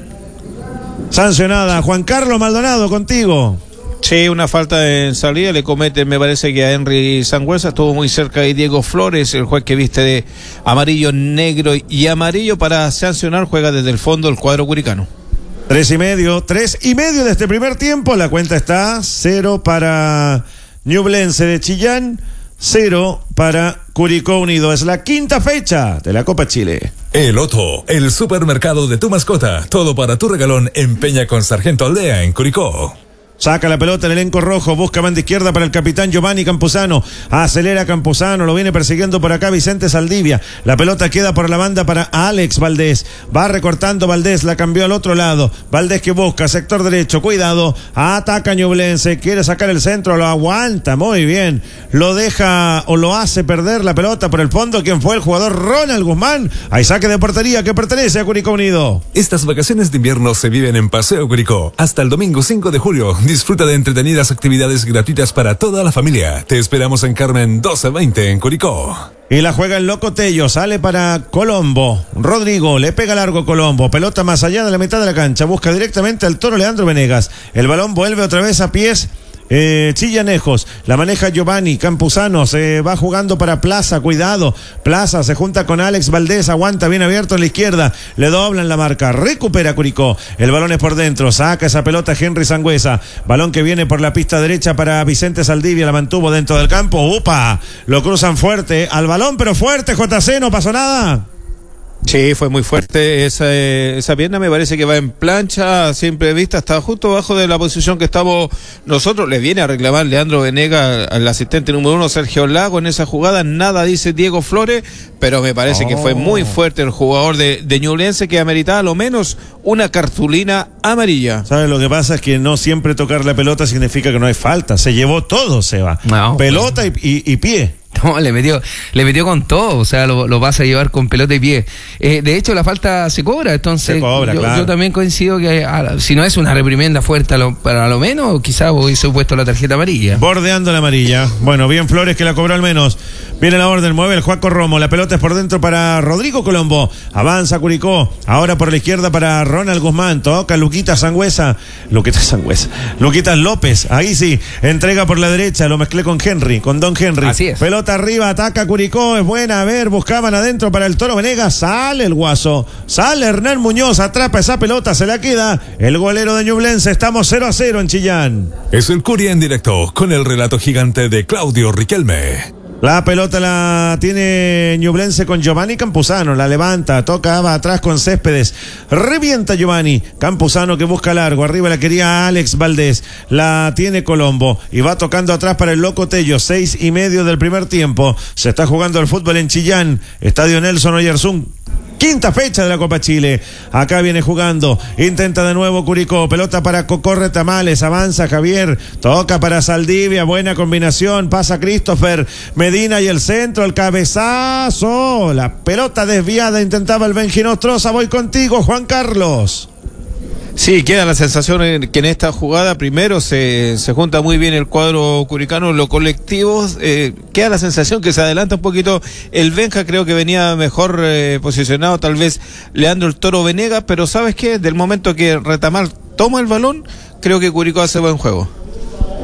sancionada. Juan Carlos Maldonado, contigo. Sí, una falta en salida le comete, me parece que a Henry Sangüesa. Estuvo muy cerca de Diego Flores, el juez que viste de amarillo, negro y amarillo para sancionar. Juega desde el fondo el cuadro curicano. Tres y medio, tres y medio de este primer tiempo. La cuenta está cero para Ñublense de Chillán, cero para Curicó Unido. Es la quinta fecha de la Copa Chile. El Otto, el supermercado de tu mascota. Todo para tu regalón en Peña con Sargento Aldea en Curicó. Saca la pelota el elenco rojo, busca banda izquierda para el capitán Giovanni Campuzano, acelera Campuzano, lo viene persiguiendo por acá Vicente Saldivia, la pelota queda por la banda para Alex Valdés, va recortando Valdés, la cambió al otro lado, Valdés que busca, sector derecho, cuidado, ataca Ñublense, quiere sacar el centro, lo aguanta, muy bien, lo deja o lo hace perder la pelota por el fondo. ¿Quién fue el jugador? Ronald Guzmán. Hay saque de portería que pertenece a Curicó Unido. Estas vacaciones de invierno se viven en Paseo Curicó, hasta el domingo cinco de julio. Disfruta de entretenidas actividades gratuitas para toda la familia. Te esperamos en Carmen doce veinte en Curicó. Y la juega el Loco Tello, sale para Colombo. Rodrigo, le pega largo Colombo. Pelota más allá de la mitad de la cancha. Busca directamente al toro Leandro Venegas. El balón vuelve otra vez a pies Eh, Chillanejos, la maneja Giovanni Campuzano, se va jugando para Plaza, cuidado, Plaza se junta con Alex Valdés, aguanta bien abierto en la izquierda, le doblan la marca, recupera Curicó, el balón es por dentro, saca esa pelota Henry Sangüesa, balón que viene por la pista derecha para Vicente Saldivia, la mantuvo dentro del campo, upa, lo cruzan fuerte, al balón pero fuerte, J C, no pasó nada. Sí, fue muy fuerte esa, esa pierna, me parece que va en plancha, a simple vista, está justo abajo de la posición que estamos nosotros. Le viene a reclamar Leandro Venegas al asistente número uno, Sergio Lago, en esa jugada, nada dice Diego Flores, pero me parece oh. que fue muy fuerte el jugador de, de Ñublense, que ameritaba a lo menos una cartulina amarilla. ¿Sabes? Lo que pasa es que no siempre tocar la pelota significa que no hay falta, se llevó todo, Seba, no, pelota bueno. y, y, y pie. No, le metió, le metió con todo, o sea, lo, lo vas a llevar con pelota y pie. Eh, de hecho, la falta se cobra, entonces se cobra, yo, claro. yo también coincido que a, si no es una reprimenda fuerte, a lo, para lo menos, quizás hubiese puesto la tarjeta amarilla. Bordeando la amarilla. Bueno, bien Flores que la cobró al menos. Viene la orden, mueve el Juaco Romo, la pelota es por dentro para Rodrigo Colombo. Avanza Curicó, ahora por la izquierda para Ronald Guzmán, toca Luquita Sangüesa. Luquita Sangüesa. Luquita López, ahí sí, entrega por la derecha, lo mezclé con Henry, con Don Henry. Así es. Pelota arriba, ataca Curicó, es buena, a ver, buscaban adentro para el Toro Venegas, sale el Guaso, sale Hernán Muñoz, atrapa esa pelota, se la queda el golero de Ñublense. Estamos cero a cero en Chillán. Es el Curia en directo con el relato gigante de Claudio Riquelme. La pelota la tiene Ñublense con Giovanni Campuzano, la levanta, toca, va atrás con Céspedes, revienta Giovanni Campuzano que busca largo, arriba la quería Alex Valdés, la tiene Colombo y va tocando atrás para el Loco Tello, seis y medio del primer tiempo, se está jugando el fútbol en Chillán, Estadio Nelson Oyarzún. Quinta fecha de la Copa Chile. Acá viene jugando. Intenta de nuevo Curicó. Pelota para Cocorre Tamales. Avanza Javier. Toca para Saldivia. Buena combinación. Pasa Christopher Medina y el centro. El cabezazo. La pelota desviada. Intentaba el Benji Nostroza. Voy contigo, Juan Carlos. Sí, queda la sensación en que en esta jugada primero se, se junta muy bien el cuadro curicano, lo colectivo, eh, queda la sensación que se adelanta un poquito el Benja, creo que venía mejor eh, posicionado tal vez Leandro el Toro Venegas, pero ¿sabes qué? Del momento que Retamar toma el balón, creo que Curicó hace buen juego.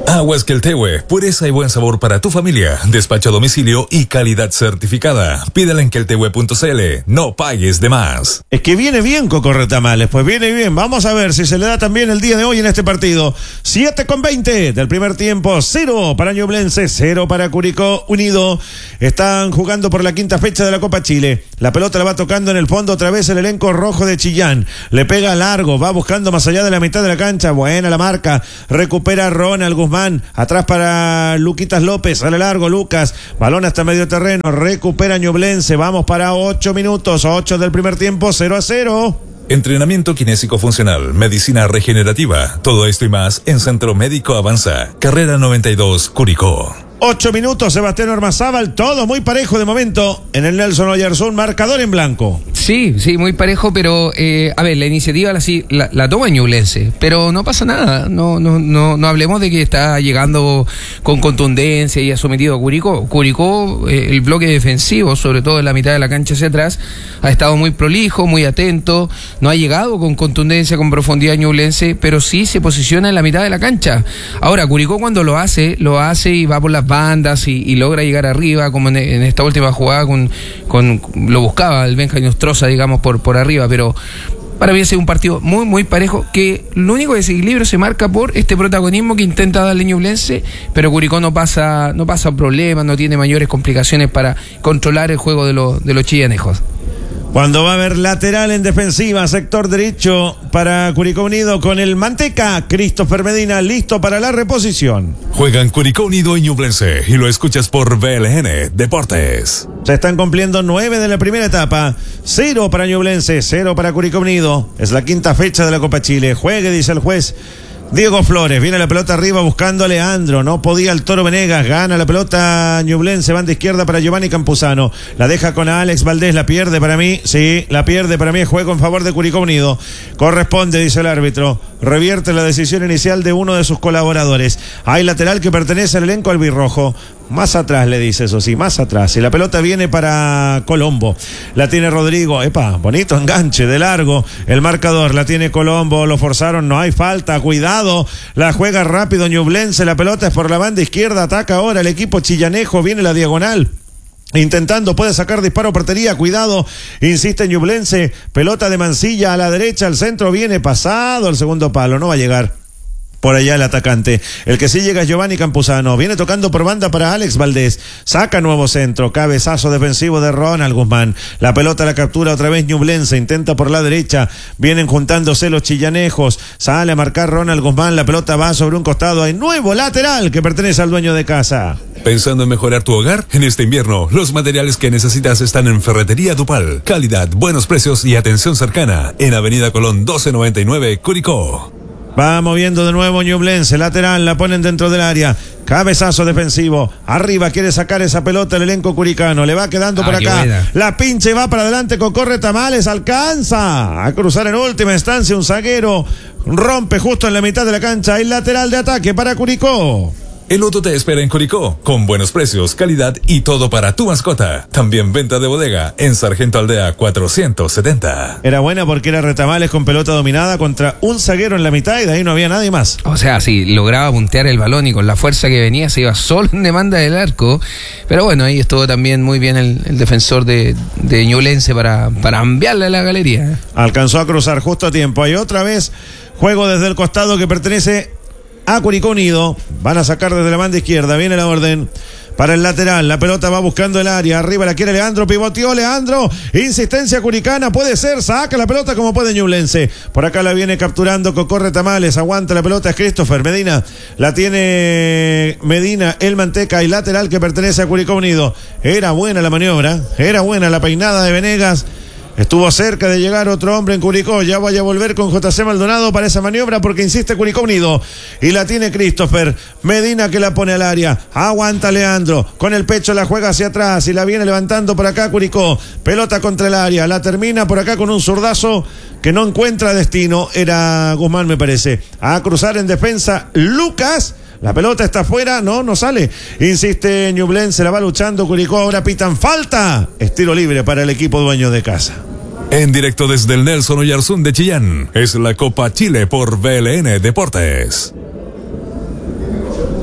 Aguas Queltehue, pureza y buen sabor para tu familia. Despacho a domicilio y calidad certificada. Pídela en queltehue punto c l. No pagues de más. Es que viene bien Coco Retamales, pues viene bien. Vamos a ver si se le da también el día de hoy en este partido. siete con veinte del primer tiempo. Cero para Ñublense, cero para Curicó Unido. Están jugando por la quinta fecha de la Copa Chile. La pelota la va tocando en el fondo otra vez el elenco rojo de Chillán. Le pega largo, va buscando más allá de la mitad de la cancha. Buena la marca. Recupera Ronald Guzmán. Atrás para Luquitas López, sale largo Lucas, balón hasta medio terreno, recupera Ñublense, vamos para ocho minutos, ocho del primer tiempo, cero a cero. Entrenamiento kinésico funcional, medicina regenerativa, todo esto y más en Centro Médico Avanza, carrera noventa y dos, Curicó. Ocho minutos, Sebastián Ormazábal, todo muy parejo de momento en el Nelson Oyarzún, marcador en blanco. Sí, sí, muy parejo, pero eh, a ver, la iniciativa la, la, la toma Ñublense, pero no pasa nada, no, no, no, no hablemos de que está llegando con contundencia y ha sometido a Curicó. Curicó, eh, el bloque defensivo, sobre todo en la mitad de la cancha hacia atrás, ha estado muy prolijo, muy atento, no ha llegado con contundencia, con profundidad Ñublense, pero sí se posiciona en la mitad de la cancha. Ahora, Curicó cuando lo hace, lo hace y va por las bandas y, y logra llegar arriba, como en, en esta última jugada con, con lo buscaba el Benja Nostroza, digamos, por, por arriba, pero para mí ha sido un partido muy, muy parejo, que lo único desequilibrio se marca por este protagonismo que intenta darle Ñublense, pero Curicó no pasa, no pasa problemas, no tiene mayores complicaciones para controlar el juego de, los de los chillanejos. Cuando va a haber lateral en defensiva, sector derecho para Curicó Unido con el Manteca, Christopher Medina listo para la reposición. Juegan Curicó Unido y Ñublense y lo escuchas por B L N Deportes. Se están cumpliendo nueve de la primera etapa, cero para Ñublense, cero para Curicó Unido. Es la quinta fecha de la Copa Chile. Juegue, dice el juez Diego Flores, viene la pelota arriba buscando a Leandro, no podía el Toro Venegas, gana la pelota Ñublense, banda izquierda para Giovanni Campuzano, la deja con Alex Valdés, la pierde para mí, sí, la pierde para mí, juego en favor de Curicó Unido, corresponde, dice el árbitro, revierte la decisión inicial de uno de sus colaboradores, hay lateral que pertenece al elenco albirrojo, más atrás le dice eso sí, más atrás, y la pelota viene para Colombo, la tiene Rodrigo, epa, bonito enganche de largo, el marcador, la tiene Colombo, lo forzaron, no hay falta, cuidado, la juega rápido Ñublense, la pelota es por la banda izquierda, ataca ahora el equipo chillanejo, viene la diagonal, intentando, puede sacar disparo a portería, cuidado, insiste Ñublense, pelota de Mancilla a la derecha, al centro viene pasado al segundo palo, no va a llegar. Por allá el atacante, el que sí llega es Giovanni Campuzano, viene tocando por banda para Alex Valdés, saca nuevo centro, cabezazo defensivo de Ronald Guzmán, la pelota la captura otra vez Ñublense, intenta por la derecha, vienen juntándose los chillanejos, sale a marcar Ronald Guzmán, la pelota va sobre un costado, hay nuevo lateral que pertenece al dueño de casa. ¿Pensando en mejorar tu hogar? En este invierno, los materiales que necesitas están en Ferretería Dupal, calidad, buenos precios y atención cercana, en Avenida Colón doce noventa y nueve, Curicó. Va moviendo de nuevo Ñublense, lateral, la ponen dentro del área, cabezazo defensivo, arriba quiere sacar esa pelota el elenco curicano, le va quedando ah, por acá, la pinche y va para adelante con Corre Tamales, alcanza a cruzar en última instancia un zaguero, rompe justo en la mitad de la cancha, el lateral de ataque para Curicó. El Loto te espera en Curicó, con buenos precios, calidad y todo para tu mascota. También venta de bodega en Sargento Aldea cuatrocientos setenta. Era buena porque era Retamales con pelota dominada contra un zaguero en la mitad y de ahí no había nadie más. O sea, sí, lograba puntear el balón y con la fuerza que venía se iba solo en demanda del arco. Pero bueno, ahí estuvo también muy bien el, el defensor de, de Ñublense para, para enviarle a la galería. Alcanzó a cruzar justo a tiempo. Hay otra vez juego desde el costado que pertenece a Curicó Unido, van a sacar desde la banda izquierda, viene la orden para el lateral, la pelota va buscando el área, arriba la quiere Leandro, pivoteó Leandro, insistencia curicana, puede ser, saca la pelota como puede Ñublense, por acá la viene capturando Cocorre Tamales, aguanta la pelota, es Christopher Medina, la tiene Medina, el Manteca y lateral que pertenece a Curicó Unido, era buena la maniobra, era buena la peinada de Venegas. Estuvo cerca de llegar otro hombre en Curicó. Ya vaya a volver con J C Maldonado para esa maniobra porque insiste Curicó Unido. Y la tiene Christopher Medina que la pone al área. Aguanta Leandro. Con el pecho la juega hacia atrás y la viene levantando por acá Curicó. Pelota contra el área. La termina por acá con un zurdazo que no encuentra destino. Era Guzmán, me parece. A cruzar en defensa Lucas. La pelota está afuera, no, no sale. Insiste Ñublense, la va luchando Curicó, ahora pitan falta. Es tiro libre para el equipo dueño de casa. En directo desde el Nelson Oyarzún de Chillán, es la Copa Chile por B L N Deportes.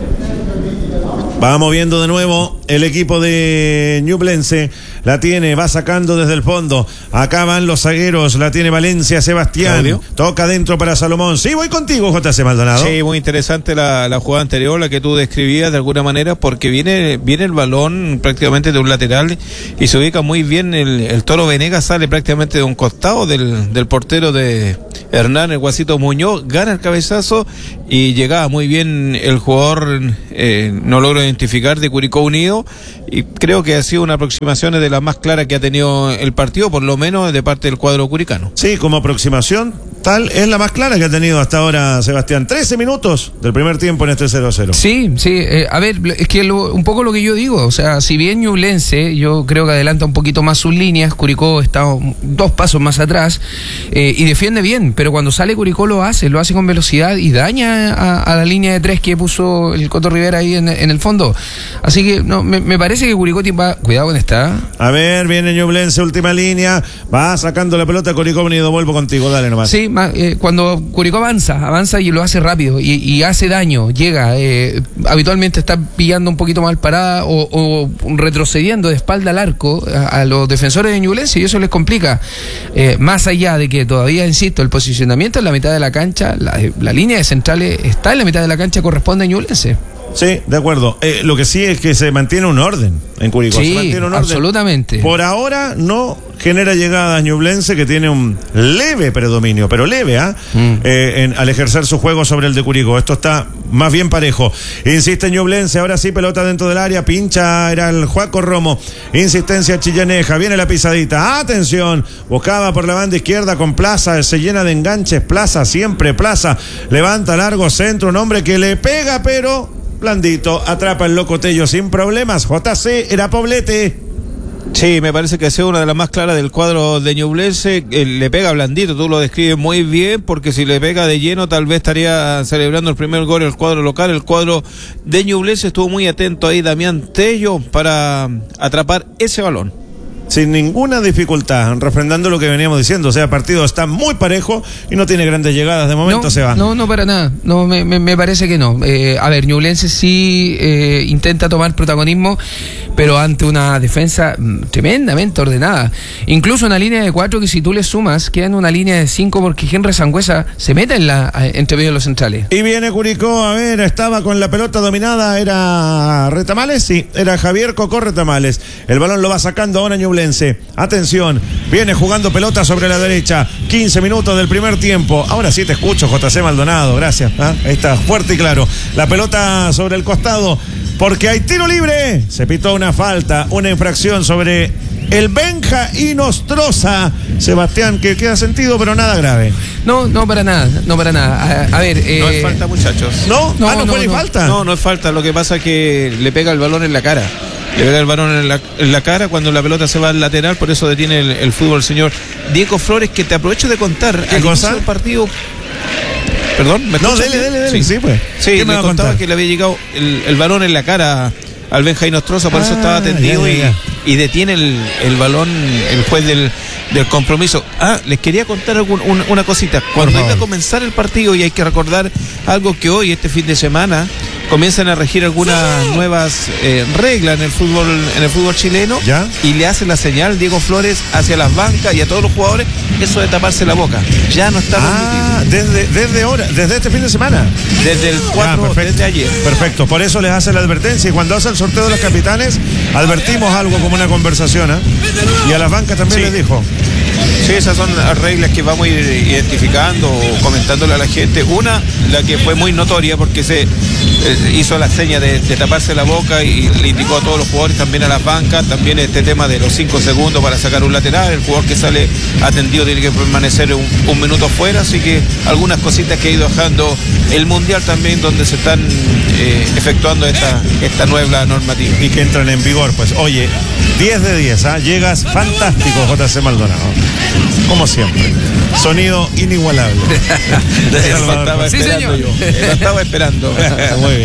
Va moviendo de nuevo el equipo de Ñublense. La tiene, va sacando desde el fondo. Acá van los zagueros. La tiene Valencia, Sebastián. Claudio. Toca dentro para Salomón. Sí, voy contigo, J C Maldonado. Sí, muy interesante la, la jugada anterior, la que tú describías de alguna manera, porque viene, viene el balón prácticamente de un lateral y se ubica muy bien. El, el Toro Venegas sale prácticamente de un costado del, del portero de Hernán, el Guasito Muñoz, gana el cabezazo y llegaba muy bien el jugador, eh, no logro identificar, de Curicó Unido, y creo que ha sido una aproximación de las más claras que ha tenido el partido, por lo menos de parte del cuadro curicano. Sí, como aproximación, tal es la más clara que ha tenido hasta ahora Sebastián. trece minutos del primer tiempo en este cero cero. Sí, sí, eh, a ver, es que lo, un poco lo que yo digo, o sea, si bien Ñublense, yo creo que adelanta un poquito más sus líneas, Curicó está dos pasos más atrás eh, y defiende bien, pero cuando sale Curicó lo hace, lo hace con velocidad y daña a, a la línea de tres que puso el Coto Rivera ahí en, en el fondo. Así que no, me, me parece que Curicó va, cuidado con esta. A ver, viene Ñublense, última línea, va sacando la pelota, Curicó Unido, vuelvo contigo, dale nomás. Sí, ma, eh, cuando Curicó avanza, avanza y lo hace rápido y, y hace daño, llega, eh, habitualmente está pillando un poquito mal parada o, o retrocediendo de espalda al arco a, a los defensores de Ñublense y eso les complica. Eh, más allá de que todavía, insisto, el posicionamiento en la mitad de la cancha, la, la línea de centrales está en la mitad de la cancha, corresponde a Ñublense. Sí, de acuerdo. Eh, lo que sí es que se mantiene un orden en Curicó. Sí, se mantiene un orden. Absolutamente. Por ahora no genera llegadas Ñublense, que tiene un leve predominio, pero leve, ¿ah? ¿eh? Mm. Eh, en, al ejercer su juego sobre el de Curicó. Esto está más bien parejo. Insiste Ñublense, ahora sí, pelota dentro del área, pincha, era el Juaco Romo. Insistencia Chillaneja, viene la pisadita. Atención, buscaba por la banda izquierda con Plaza, se llena de enganches, Plaza, siempre Plaza. Levanta largo centro, un hombre que le pega, pero blandito, atrapa el Loco Tello sin problemas. J C era Poblete. Sí, me parece que ha sido una de las más claras del cuadro de Ñublense. Eh, le pega blandito, tú lo describes muy bien, porque si le pega de lleno tal vez estaría celebrando el primer gol el cuadro local. El cuadro de Ñublense estuvo muy atento ahí Damián Tello para atrapar ese balón. Sin ninguna dificultad, refrendando lo que veníamos diciendo. O sea, el partido está muy parejo y no tiene grandes llegadas. De momento no, se va. No, no, para nada. No, me, me, me parece que no. Eh, a ver, Ñublense sí eh, intenta tomar protagonismo, pero ante una defensa tremendamente ordenada. Incluso una línea de cuatro que si tú le sumas, queda en una línea de cinco porque Henry Sangüesa se mete en la, entre medio de los centrales. Y viene Curicó, a ver, estaba con la pelota dominada, era Retamales, sí, era Javier Cocó Retamales. El balón lo va sacando ahora Ñublense. Atención, viene jugando pelota sobre la derecha. quince minutos del primer tiempo. Ahora sí te escucho, J C Maldonado, gracias. ¿Ah? Ahí está, fuerte y claro. La pelota sobre el costado, porque hay tiro libre. Se pitó una falta, una infracción sobre el Benja y Nostroza. Sebastián, que queda sentido, pero nada grave. No, no para nada, no para nada. A, a ver, eh... no es falta, muchachos. No, no, ah, no, no fue ni no. falta. No, no es falta. Lo que pasa es que le pega el balón en la cara. Le pega el balón en la, en la cara cuando la pelota se va al lateral, por eso detiene el, el fútbol, señor Diego Flores, que te aprovecho de contar. ¿Qué cosa? El partido. Perdón, ¿me No, escuchas? dele, dele, dele. Sí, sí pues. Sí, me contaba que le había llegado el, el balón en la cara al Benja y Nostroza, por ah, eso estaba tendido ya, ya, ya. Y, y detiene el, el balón el juez del, del compromiso. Ah, les quería contar algún, un, una cosita. Cuando iba a comenzar el partido, y hay que recordar algo que hoy, este fin de semana, comienzan a regir algunas sí. nuevas eh, reglas en el fútbol en el fútbol chileno. ¿Ya? Y le hace la señal Diego Flores hacia las bancas y a todos los jugadores, eso de taparse la boca. Ya no está ah, permitido. Desde, desde ahora, desde este fin de semana. Desde el cuatro, ah, desde ayer. Perfecto, por eso les hace la advertencia. Y cuando hace el sorteo de los capitanes, advertimos algo como una conversación, ¿eh? Y a las bancas también sí. les dijo. Sí, esas son las reglas que vamos a ir identificando o comentándole a la gente. Una, la que fue muy notoria porque se eh, hizo la seña de, de taparse la boca y le indicó a todos los jugadores, también a las bancas, también este tema de los cinco segundos para sacar un lateral. El jugador que sale atendido tiene que permanecer un, un minuto afuera, así que algunas cositas que ha ido dejando el Mundial también, donde se están eh, efectuando esta, esta nueva normativa. Y que entran en vigor, pues. Oye, diez de diez, ¿ah? ¿eh? Llegas fantástico, J C Maldonado. Como siempre. Sonido inigualable. Lo estaba esperando yo. Lo estaba esperando. Muy bien.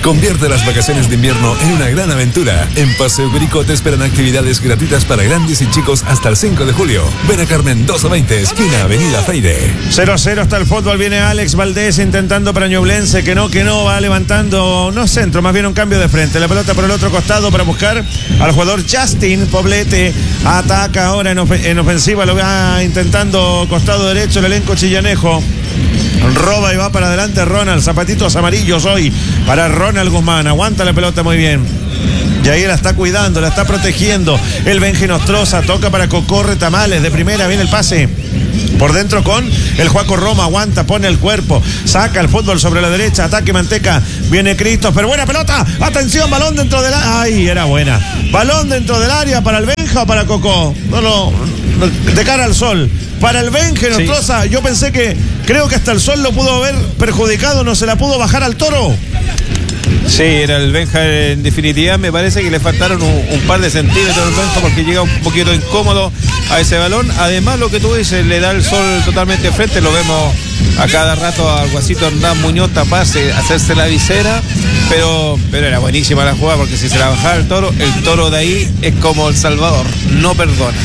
Convierte las vacaciones de invierno en una gran aventura. En Paseo Curicó te esperan actividades gratuitas para grandes y chicos hasta el cinco de julio. Ven a Carmen doce veinte, esquina Avenida Freire. cero a cero hasta el fútbol. Viene Alex Valdés intentando para Ñublense, que no, que no, va levantando, no centro, más bien un cambio de frente. La pelota por el otro costado para buscar al jugador Justin Poblete. Ataca ahora en, of en ofensiva, lo va intentando costado derecho el elenco chillanejo. Roba y va para adelante Ronald, zapatitos amarillos hoy para Ronald Guzmán, aguanta la pelota muy bien. Y ahí la está cuidando, la está protegiendo. El Benji Nostroza toca para Cocorre Tamales, de primera viene el pase. Por dentro con el Juaco Roma, aguanta, pone el cuerpo, saca el fútbol sobre la derecha, ataque Manteca, viene Christopher, buena pelota, atención, balón dentro del área, ay, era buena, balón dentro del área para el Benja o para Cocó, no, no, de cara al sol, para el Benja Nostroza, sí. Yo pensé que, creo que hasta el sol lo pudo haber perjudicado, no se la pudo bajar al Toro. Sí, era el Benja en definitiva. Me parece que le faltaron un, un par de centímetros al Benja porque llega un poquito incómodo a ese balón. Además, lo que tú dices, le da el sol totalmente frente. Lo vemos a cada rato al Guasito Hernán Muñoz taparse, hacerse la visera. Pero, pero era buenísima la jugada porque si se la bajaba el Toro, el Toro de ahí es como El Salvador, no perdona.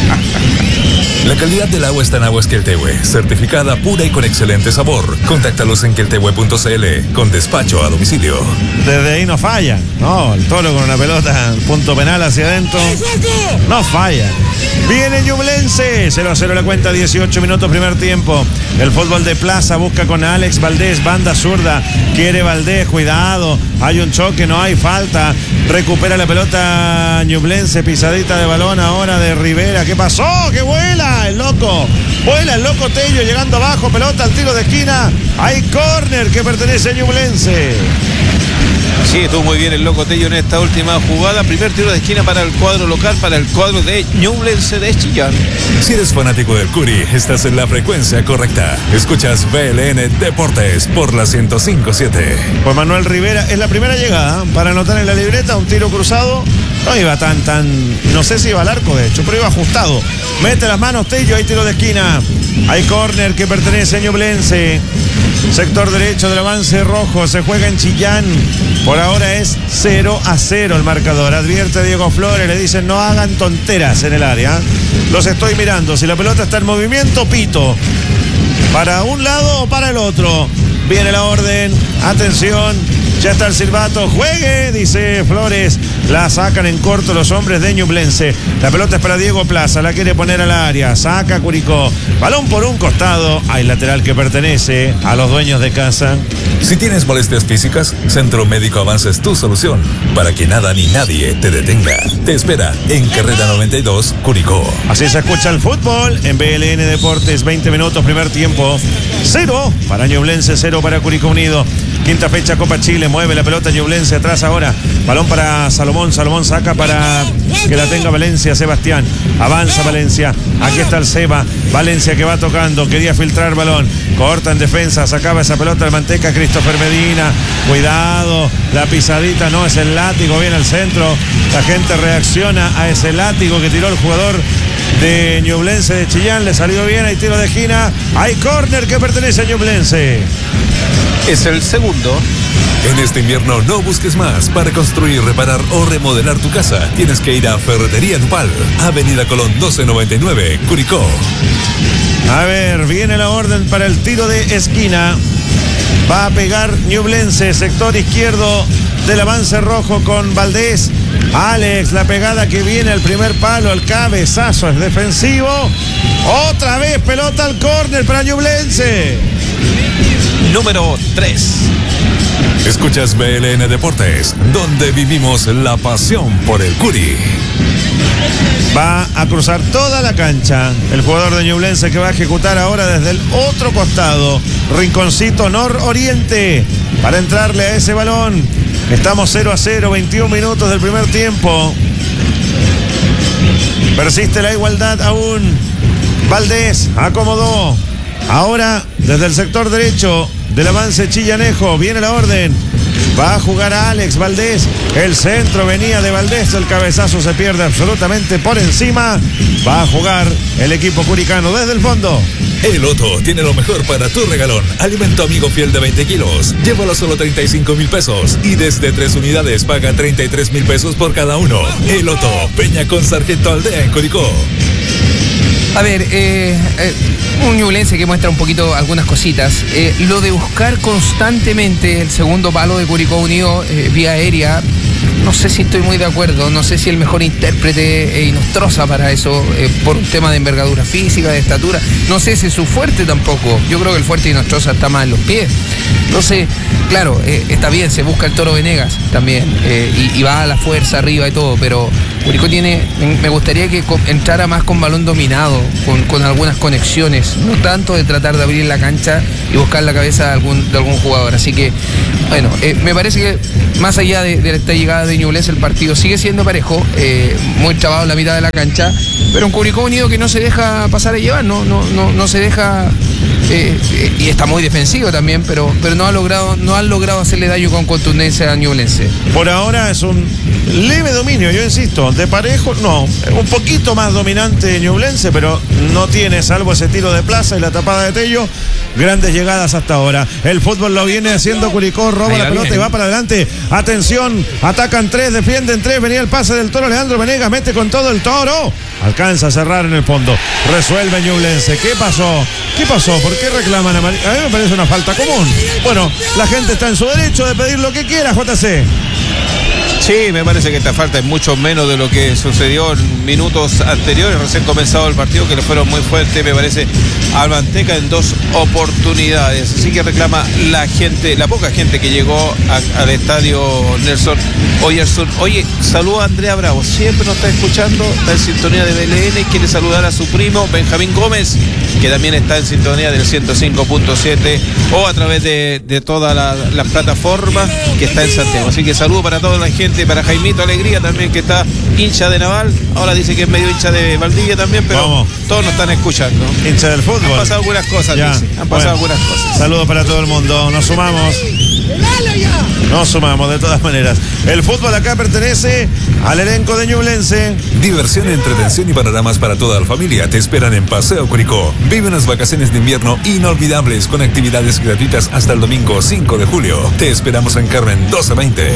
La calidad del agua está en Aguas Queltehue, certificada pura y con excelente sabor. Contáctalos en queltehue punto c l con despacho a domicilio. Desde ahí no falla. No, el Toro con una pelota, punto penal hacia adentro. No falla. Viene Ñublense, cero a cero la cuenta, dieciocho minutos primer tiempo. El fútbol de plaza busca con Alex Valdés, banda zurda. Quiere Valdés, cuidado. Hay un choque, no hay falta. Recupera la pelota Ñublense, pisadita de balón ahora de Rivera. ¿Qué pasó? ¡Que vuela el loco! Vuela el loco Tello llegando abajo, pelota al tiro de esquina. Hay córner que pertenece a Ñublense. Sí, estuvo muy bien el loco Tello en esta última jugada. Primer tiro de esquina para el cuadro local, para el cuadro de Ñublense de Chillán. Si eres fanático del Curi, estás en la frecuencia correcta. Escuchas B L N Deportes por la ciento cinco punto siete. Pues Manuel Rivera es la primera llegada para anotar en la libreta, un tiro cruzado. No iba tan, tan, no sé si iba al arco de hecho, pero iba ajustado. Mete las manos Tello, hay tiro de esquina. Hay córner que pertenece a Ñublense. Sector derecho del avance rojo, se juega en Chillán. Por ahora es cero a cero el marcador. Advierte Diego Flores, le dicen no hagan tonteras en el área. Los estoy mirando, si la pelota está en movimiento, pito. Para un lado o para el otro. Viene la orden, atención, ya está el silbato, juegue, dice Flores. La sacan en corto los hombres de Ñublense. La pelota es para Diego Plaza, la quiere poner al área, saca Curicó. Balón por un costado, hay lateral que pertenece a los dueños de casa. Si tienes molestias físicas, Centro Médico Avance es tu solución para que nada ni nadie te detenga. Te espera en Carrera noventa y dos, Curicó. Así se escucha el fútbol en B L N Deportes, veinte minutos, primer tiempo. Cero para Ñublense, cero para Curicó Unido. Quinta fecha Copa Chile, mueve la pelota Ñublense atrás ahora. Balón para Salomón, Salomón saca para que la tenga Valencia, Sebastián. Avanza Valencia, aquí está el Seba. Valencia que va tocando, quería filtrar balón. Corta en defensa, sacaba esa pelota el Manteca, Christopher Medina. Cuidado, la pisadita no es el látigo, viene al centro. La gente reacciona a ese látigo que tiró el jugador de Ñublense de Chillán, le salió bien, hay tiro de esquina, hay córner que pertenece a Ñublense. Es el segundo. En este invierno no busques más para construir, reparar o remodelar tu casa. Tienes que ir a Ferretería Nupal, Avenida Colón doce noventa y nueve, Curicó. A ver, viene la orden para el tiro de esquina. Va a pegar Ñublense, sector izquierdo del avance rojo con Valdés. Alex, la pegada que viene al primer palo, el cabezazo es defensivo. Otra vez pelota al córner para Ñublense. Número tres. Escuchas B L N Deportes, donde vivimos la pasión por el Curi. Va a cruzar toda la cancha el jugador de Ñublense que va a ejecutar ahora desde el otro costado. Rinconcito nororiente para entrarle a ese balón. Estamos cero a cero, veintiún minutos del primer tiempo. Persiste la igualdad aún. Valdés acomodó. Ahora desde el sector derecho del avance chillanejo viene la orden Va a jugar a Alex Valdés. El centro venía de Valdés. El cabezazo se pierde absolutamente por encima. Va a jugar el equipo curicano desde el fondo. El Loto tiene lo mejor para tu regalón. Alimento amigo fiel de veinte kilos. Llévalo a solo treinta y cinco mil pesos. Y desde tres unidades paga treinta y tres mil pesos por cada uno. El Loto, Peña con Sargento Aldea en Curicó. A ver, eh, eh, un ñublense que muestra un poquito algunas cositas. Eh, lo de buscar constantemente el segundo palo de Curicó Unido eh, vía aérea, no sé si estoy muy de acuerdo. No sé si el mejor intérprete es Inostroza para eso, eh, por un tema de envergadura física, de estatura. No sé si es su fuerte tampoco. Yo creo que el fuerte de Inostroza está más en los pies. Entonces, claro, eh, está bien, se busca el Toro Venegas también, eh, y, y va a la fuerza arriba y todo, pero Curicó tiene, me gustaría que entrara más con balón dominado, con, con algunas conexiones, no tanto de tratar de abrir la cancha y buscar la cabeza de algún, de algún jugador. Así que, bueno, eh, me parece que más allá de, de esta llegada de Ñublense, el partido sigue siendo parejo, eh, muy trabado en la mitad de la cancha, pero un Curicó Unido que no se deja pasar a llevar, no, no, no, no se deja, eh, eh, y está muy defensivo también, pero, pero no ha logrado, no han logrado hacerle daño con contundencia a Ñublense. Por ahora es un leve dominio, yo insisto, de parejo, no, un poquito más dominante Ñublense, pero no tiene, salvo ese tiro de plaza y la tapada de Tello, grandes llegadas hasta ahora. El fútbol lo viene haciendo Curicó, roba la pelota bien y va para adelante. Atención, atacan tres, defienden tres, venía el pase del Toro Leandro Venegas, mete con todo el Toro. Alcanza a cerrar en el fondo. Resuelve Ñublense. ¿Qué pasó? ¿Qué pasó? ¿Por qué reclaman a Mari? A mí me parece una falta común. Bueno, la gente está en su derecho de pedir lo que quiera, J C. Sí, me parece que esta falta es mucho menos de lo que sucedió en minutos anteriores, recién comenzado el partido, que le fueron muy fuertes, me parece, al Manteca en dos oportunidades. Así que reclama la gente, la poca gente que llegó a, al estadio Nelson Oyerson. Oye, saluda a Andrea Bravo, siempre nos está escuchando, está en sintonía de B L N, quiere saludar a su primo Benjamín Gómez, que también está en sintonía del ciento cinco punto siete o a través de, de todas las la plataformas que está en Santiago. Así que saludo para toda la gente, para Jaimito Alegría también, que está hincha de Naval, ahora dice que es medio hincha de Valdivia también, pero Vamos. todos nos están escuchando. Hincha del fútbol. Han pasado algunas cosas, ya. dice. Han pasado bueno, algunas cosas. Saludos para todo el mundo, nos sumamos. Nos sumamos de todas maneras. El fútbol acá pertenece al elenco de Ñublense. Diversión, entretención y panoramas para toda la familia te esperan en Paseo Curicó. Vive unas vacaciones de invierno inolvidables con actividades gratuitas hasta el domingo cinco de julio. Te esperamos en Carmen doce veinte.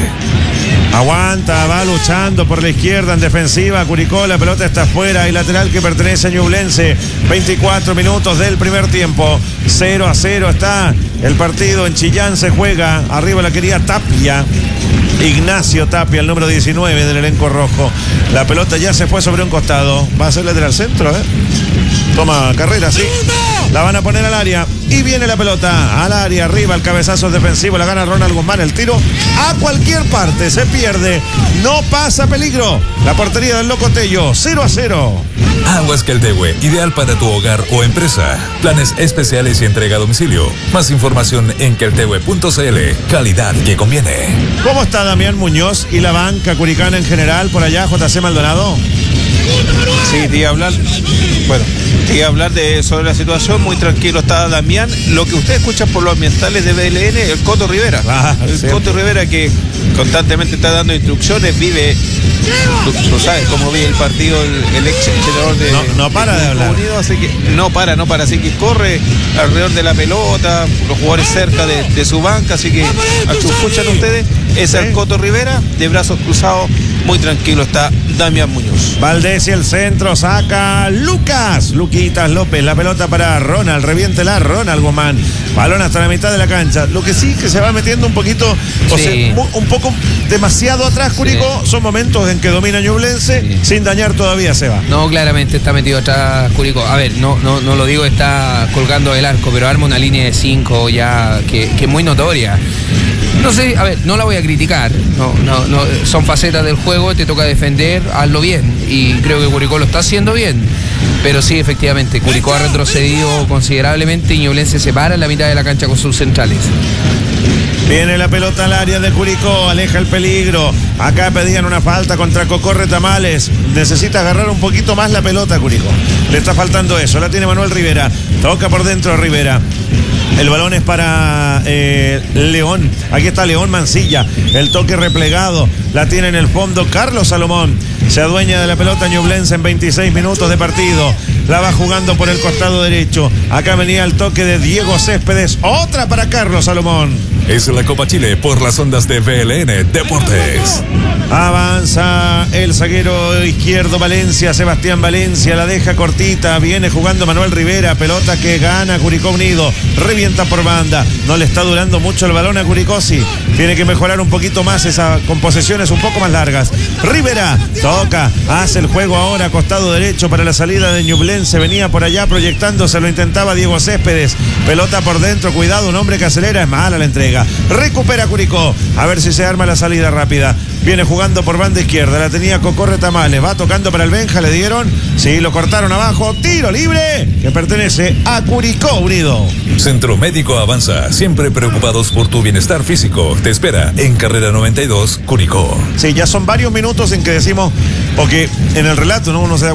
Aguanta, va luchando por la izquierda en defensiva. Curicó, la pelota está afuera y lateral que pertenece a Ñublense. veinticuatro minutos del primer tiempo. cero a cero está el partido. En Chillán se juega. Arriba la querida Tapia. Ignacio Tapia, el número diecinueve del elenco rojo. La pelota ya se fue sobre un costado. Va a ser lateral centro, ¿eh? Toma carrera, sí. La van a poner al área. Y viene la pelota al área. Arriba el cabezazo defensivo. La gana Ronald Guzmán. El tiro a cualquier parte. Se pierde. No pasa peligro. La portería del Loco Tello. cero a cero. Aguas Queltehue, ideal para tu hogar o empresa. Planes especiales y entrega a domicilio. Más información en queltehue punto c l. Calidad que conviene. ¿Cómo está Damián Muñoz y la banca curicana en general por allá, J C Maldonado? Sí, te iba a hablar, bueno, te iba a hablar de, sobre la situación, muy tranquilo está Damián. Lo que usted escucha por los ambientales de B L N, el Coto Rivera. Ah, el sí. Coto Rivera que constantemente está dando instrucciones, vive, tú, tú sabes cómo vive el partido, el, el ex entrenador de... No, no para de, de hablar. Unido, así que no para, no para, así que corre alrededor de la pelota, los jugadores cerca de, de su banca, así que escuchan ustedes, es sí. El Coto Rivera, de brazos cruzados, muy tranquilo está Damián Muñoz. Valdés y el centro, saca Lucas, Luquitas López, la pelota para Ronald, reviéntela Ronald Guzmán, balón hasta la mitad de la cancha, lo que sí que se va metiendo un poquito, o sí. sea, un poco demasiado atrás Curicó, sí. Son momentos en que domina Ñublense, sí. Sin dañar todavía se va. No, claramente está metido atrás Curicó, a ver, no, no, no lo digo, está colgando el arco, pero arma una línea de cinco ya que, que es muy notoria. No sé, a ver, no la voy a criticar, no, no, no, son facetas del juego, te toca defender, hazlo bien, y creo que Curicó lo está haciendo bien, pero sí, efectivamente, Curicó ha retrocedido considerablemente y Ñublense se para en la mitad de la cancha con sus centrales. Viene la pelota al área de Curicó, aleja el peligro, acá pedían una falta contra Cocorre Tamales, necesita agarrar un poquito más la pelota Curicó, le está faltando eso, la tiene Manuel Rivera, toca por dentro Rivera. El balón es para eh, León. Aquí está León Mancilla. El toque replegado. La tiene en el fondo Carlos Salomón. Se adueña de la pelota Ñublense en veintiséis minutos de partido. La va jugando por el costado derecho. Acá venía el toque de Diego Céspedes. Otra para Carlos Salomón. Es la Copa Chile por las ondas de V L N Deportes. Avanza el zaguero izquierdo Valencia, Sebastián Valencia, la deja cortita, viene jugando Manuel Rivera, pelota que gana Curicó Unido, revienta por banda, no le está durando mucho el balón a Curicó, sí, tiene que mejorar un poquito más esa, con posesiones un poco más largas. Rivera toca, hace el juego ahora, costado derecho para la salida de Ñublense, venía por allá proyectándose, lo intentaba Diego Céspedes, pelota por dentro, cuidado, un hombre que acelera, es mala la entrega, recupera Curicó, a ver si se arma la salida rápida. Viene jugando por banda izquierda, la tenía Cocorre Tamales, va tocando para el Benja, le dieron, sí, lo cortaron abajo, tiro libre, que pertenece a Curicó Unido. Centro Médico Avanza, siempre preocupados por tu bienestar físico, te espera en Carrera noventa y dos, Curicó. Sí, ya son varios minutos en que decimos, porque en el relato, ¿no? Uno se da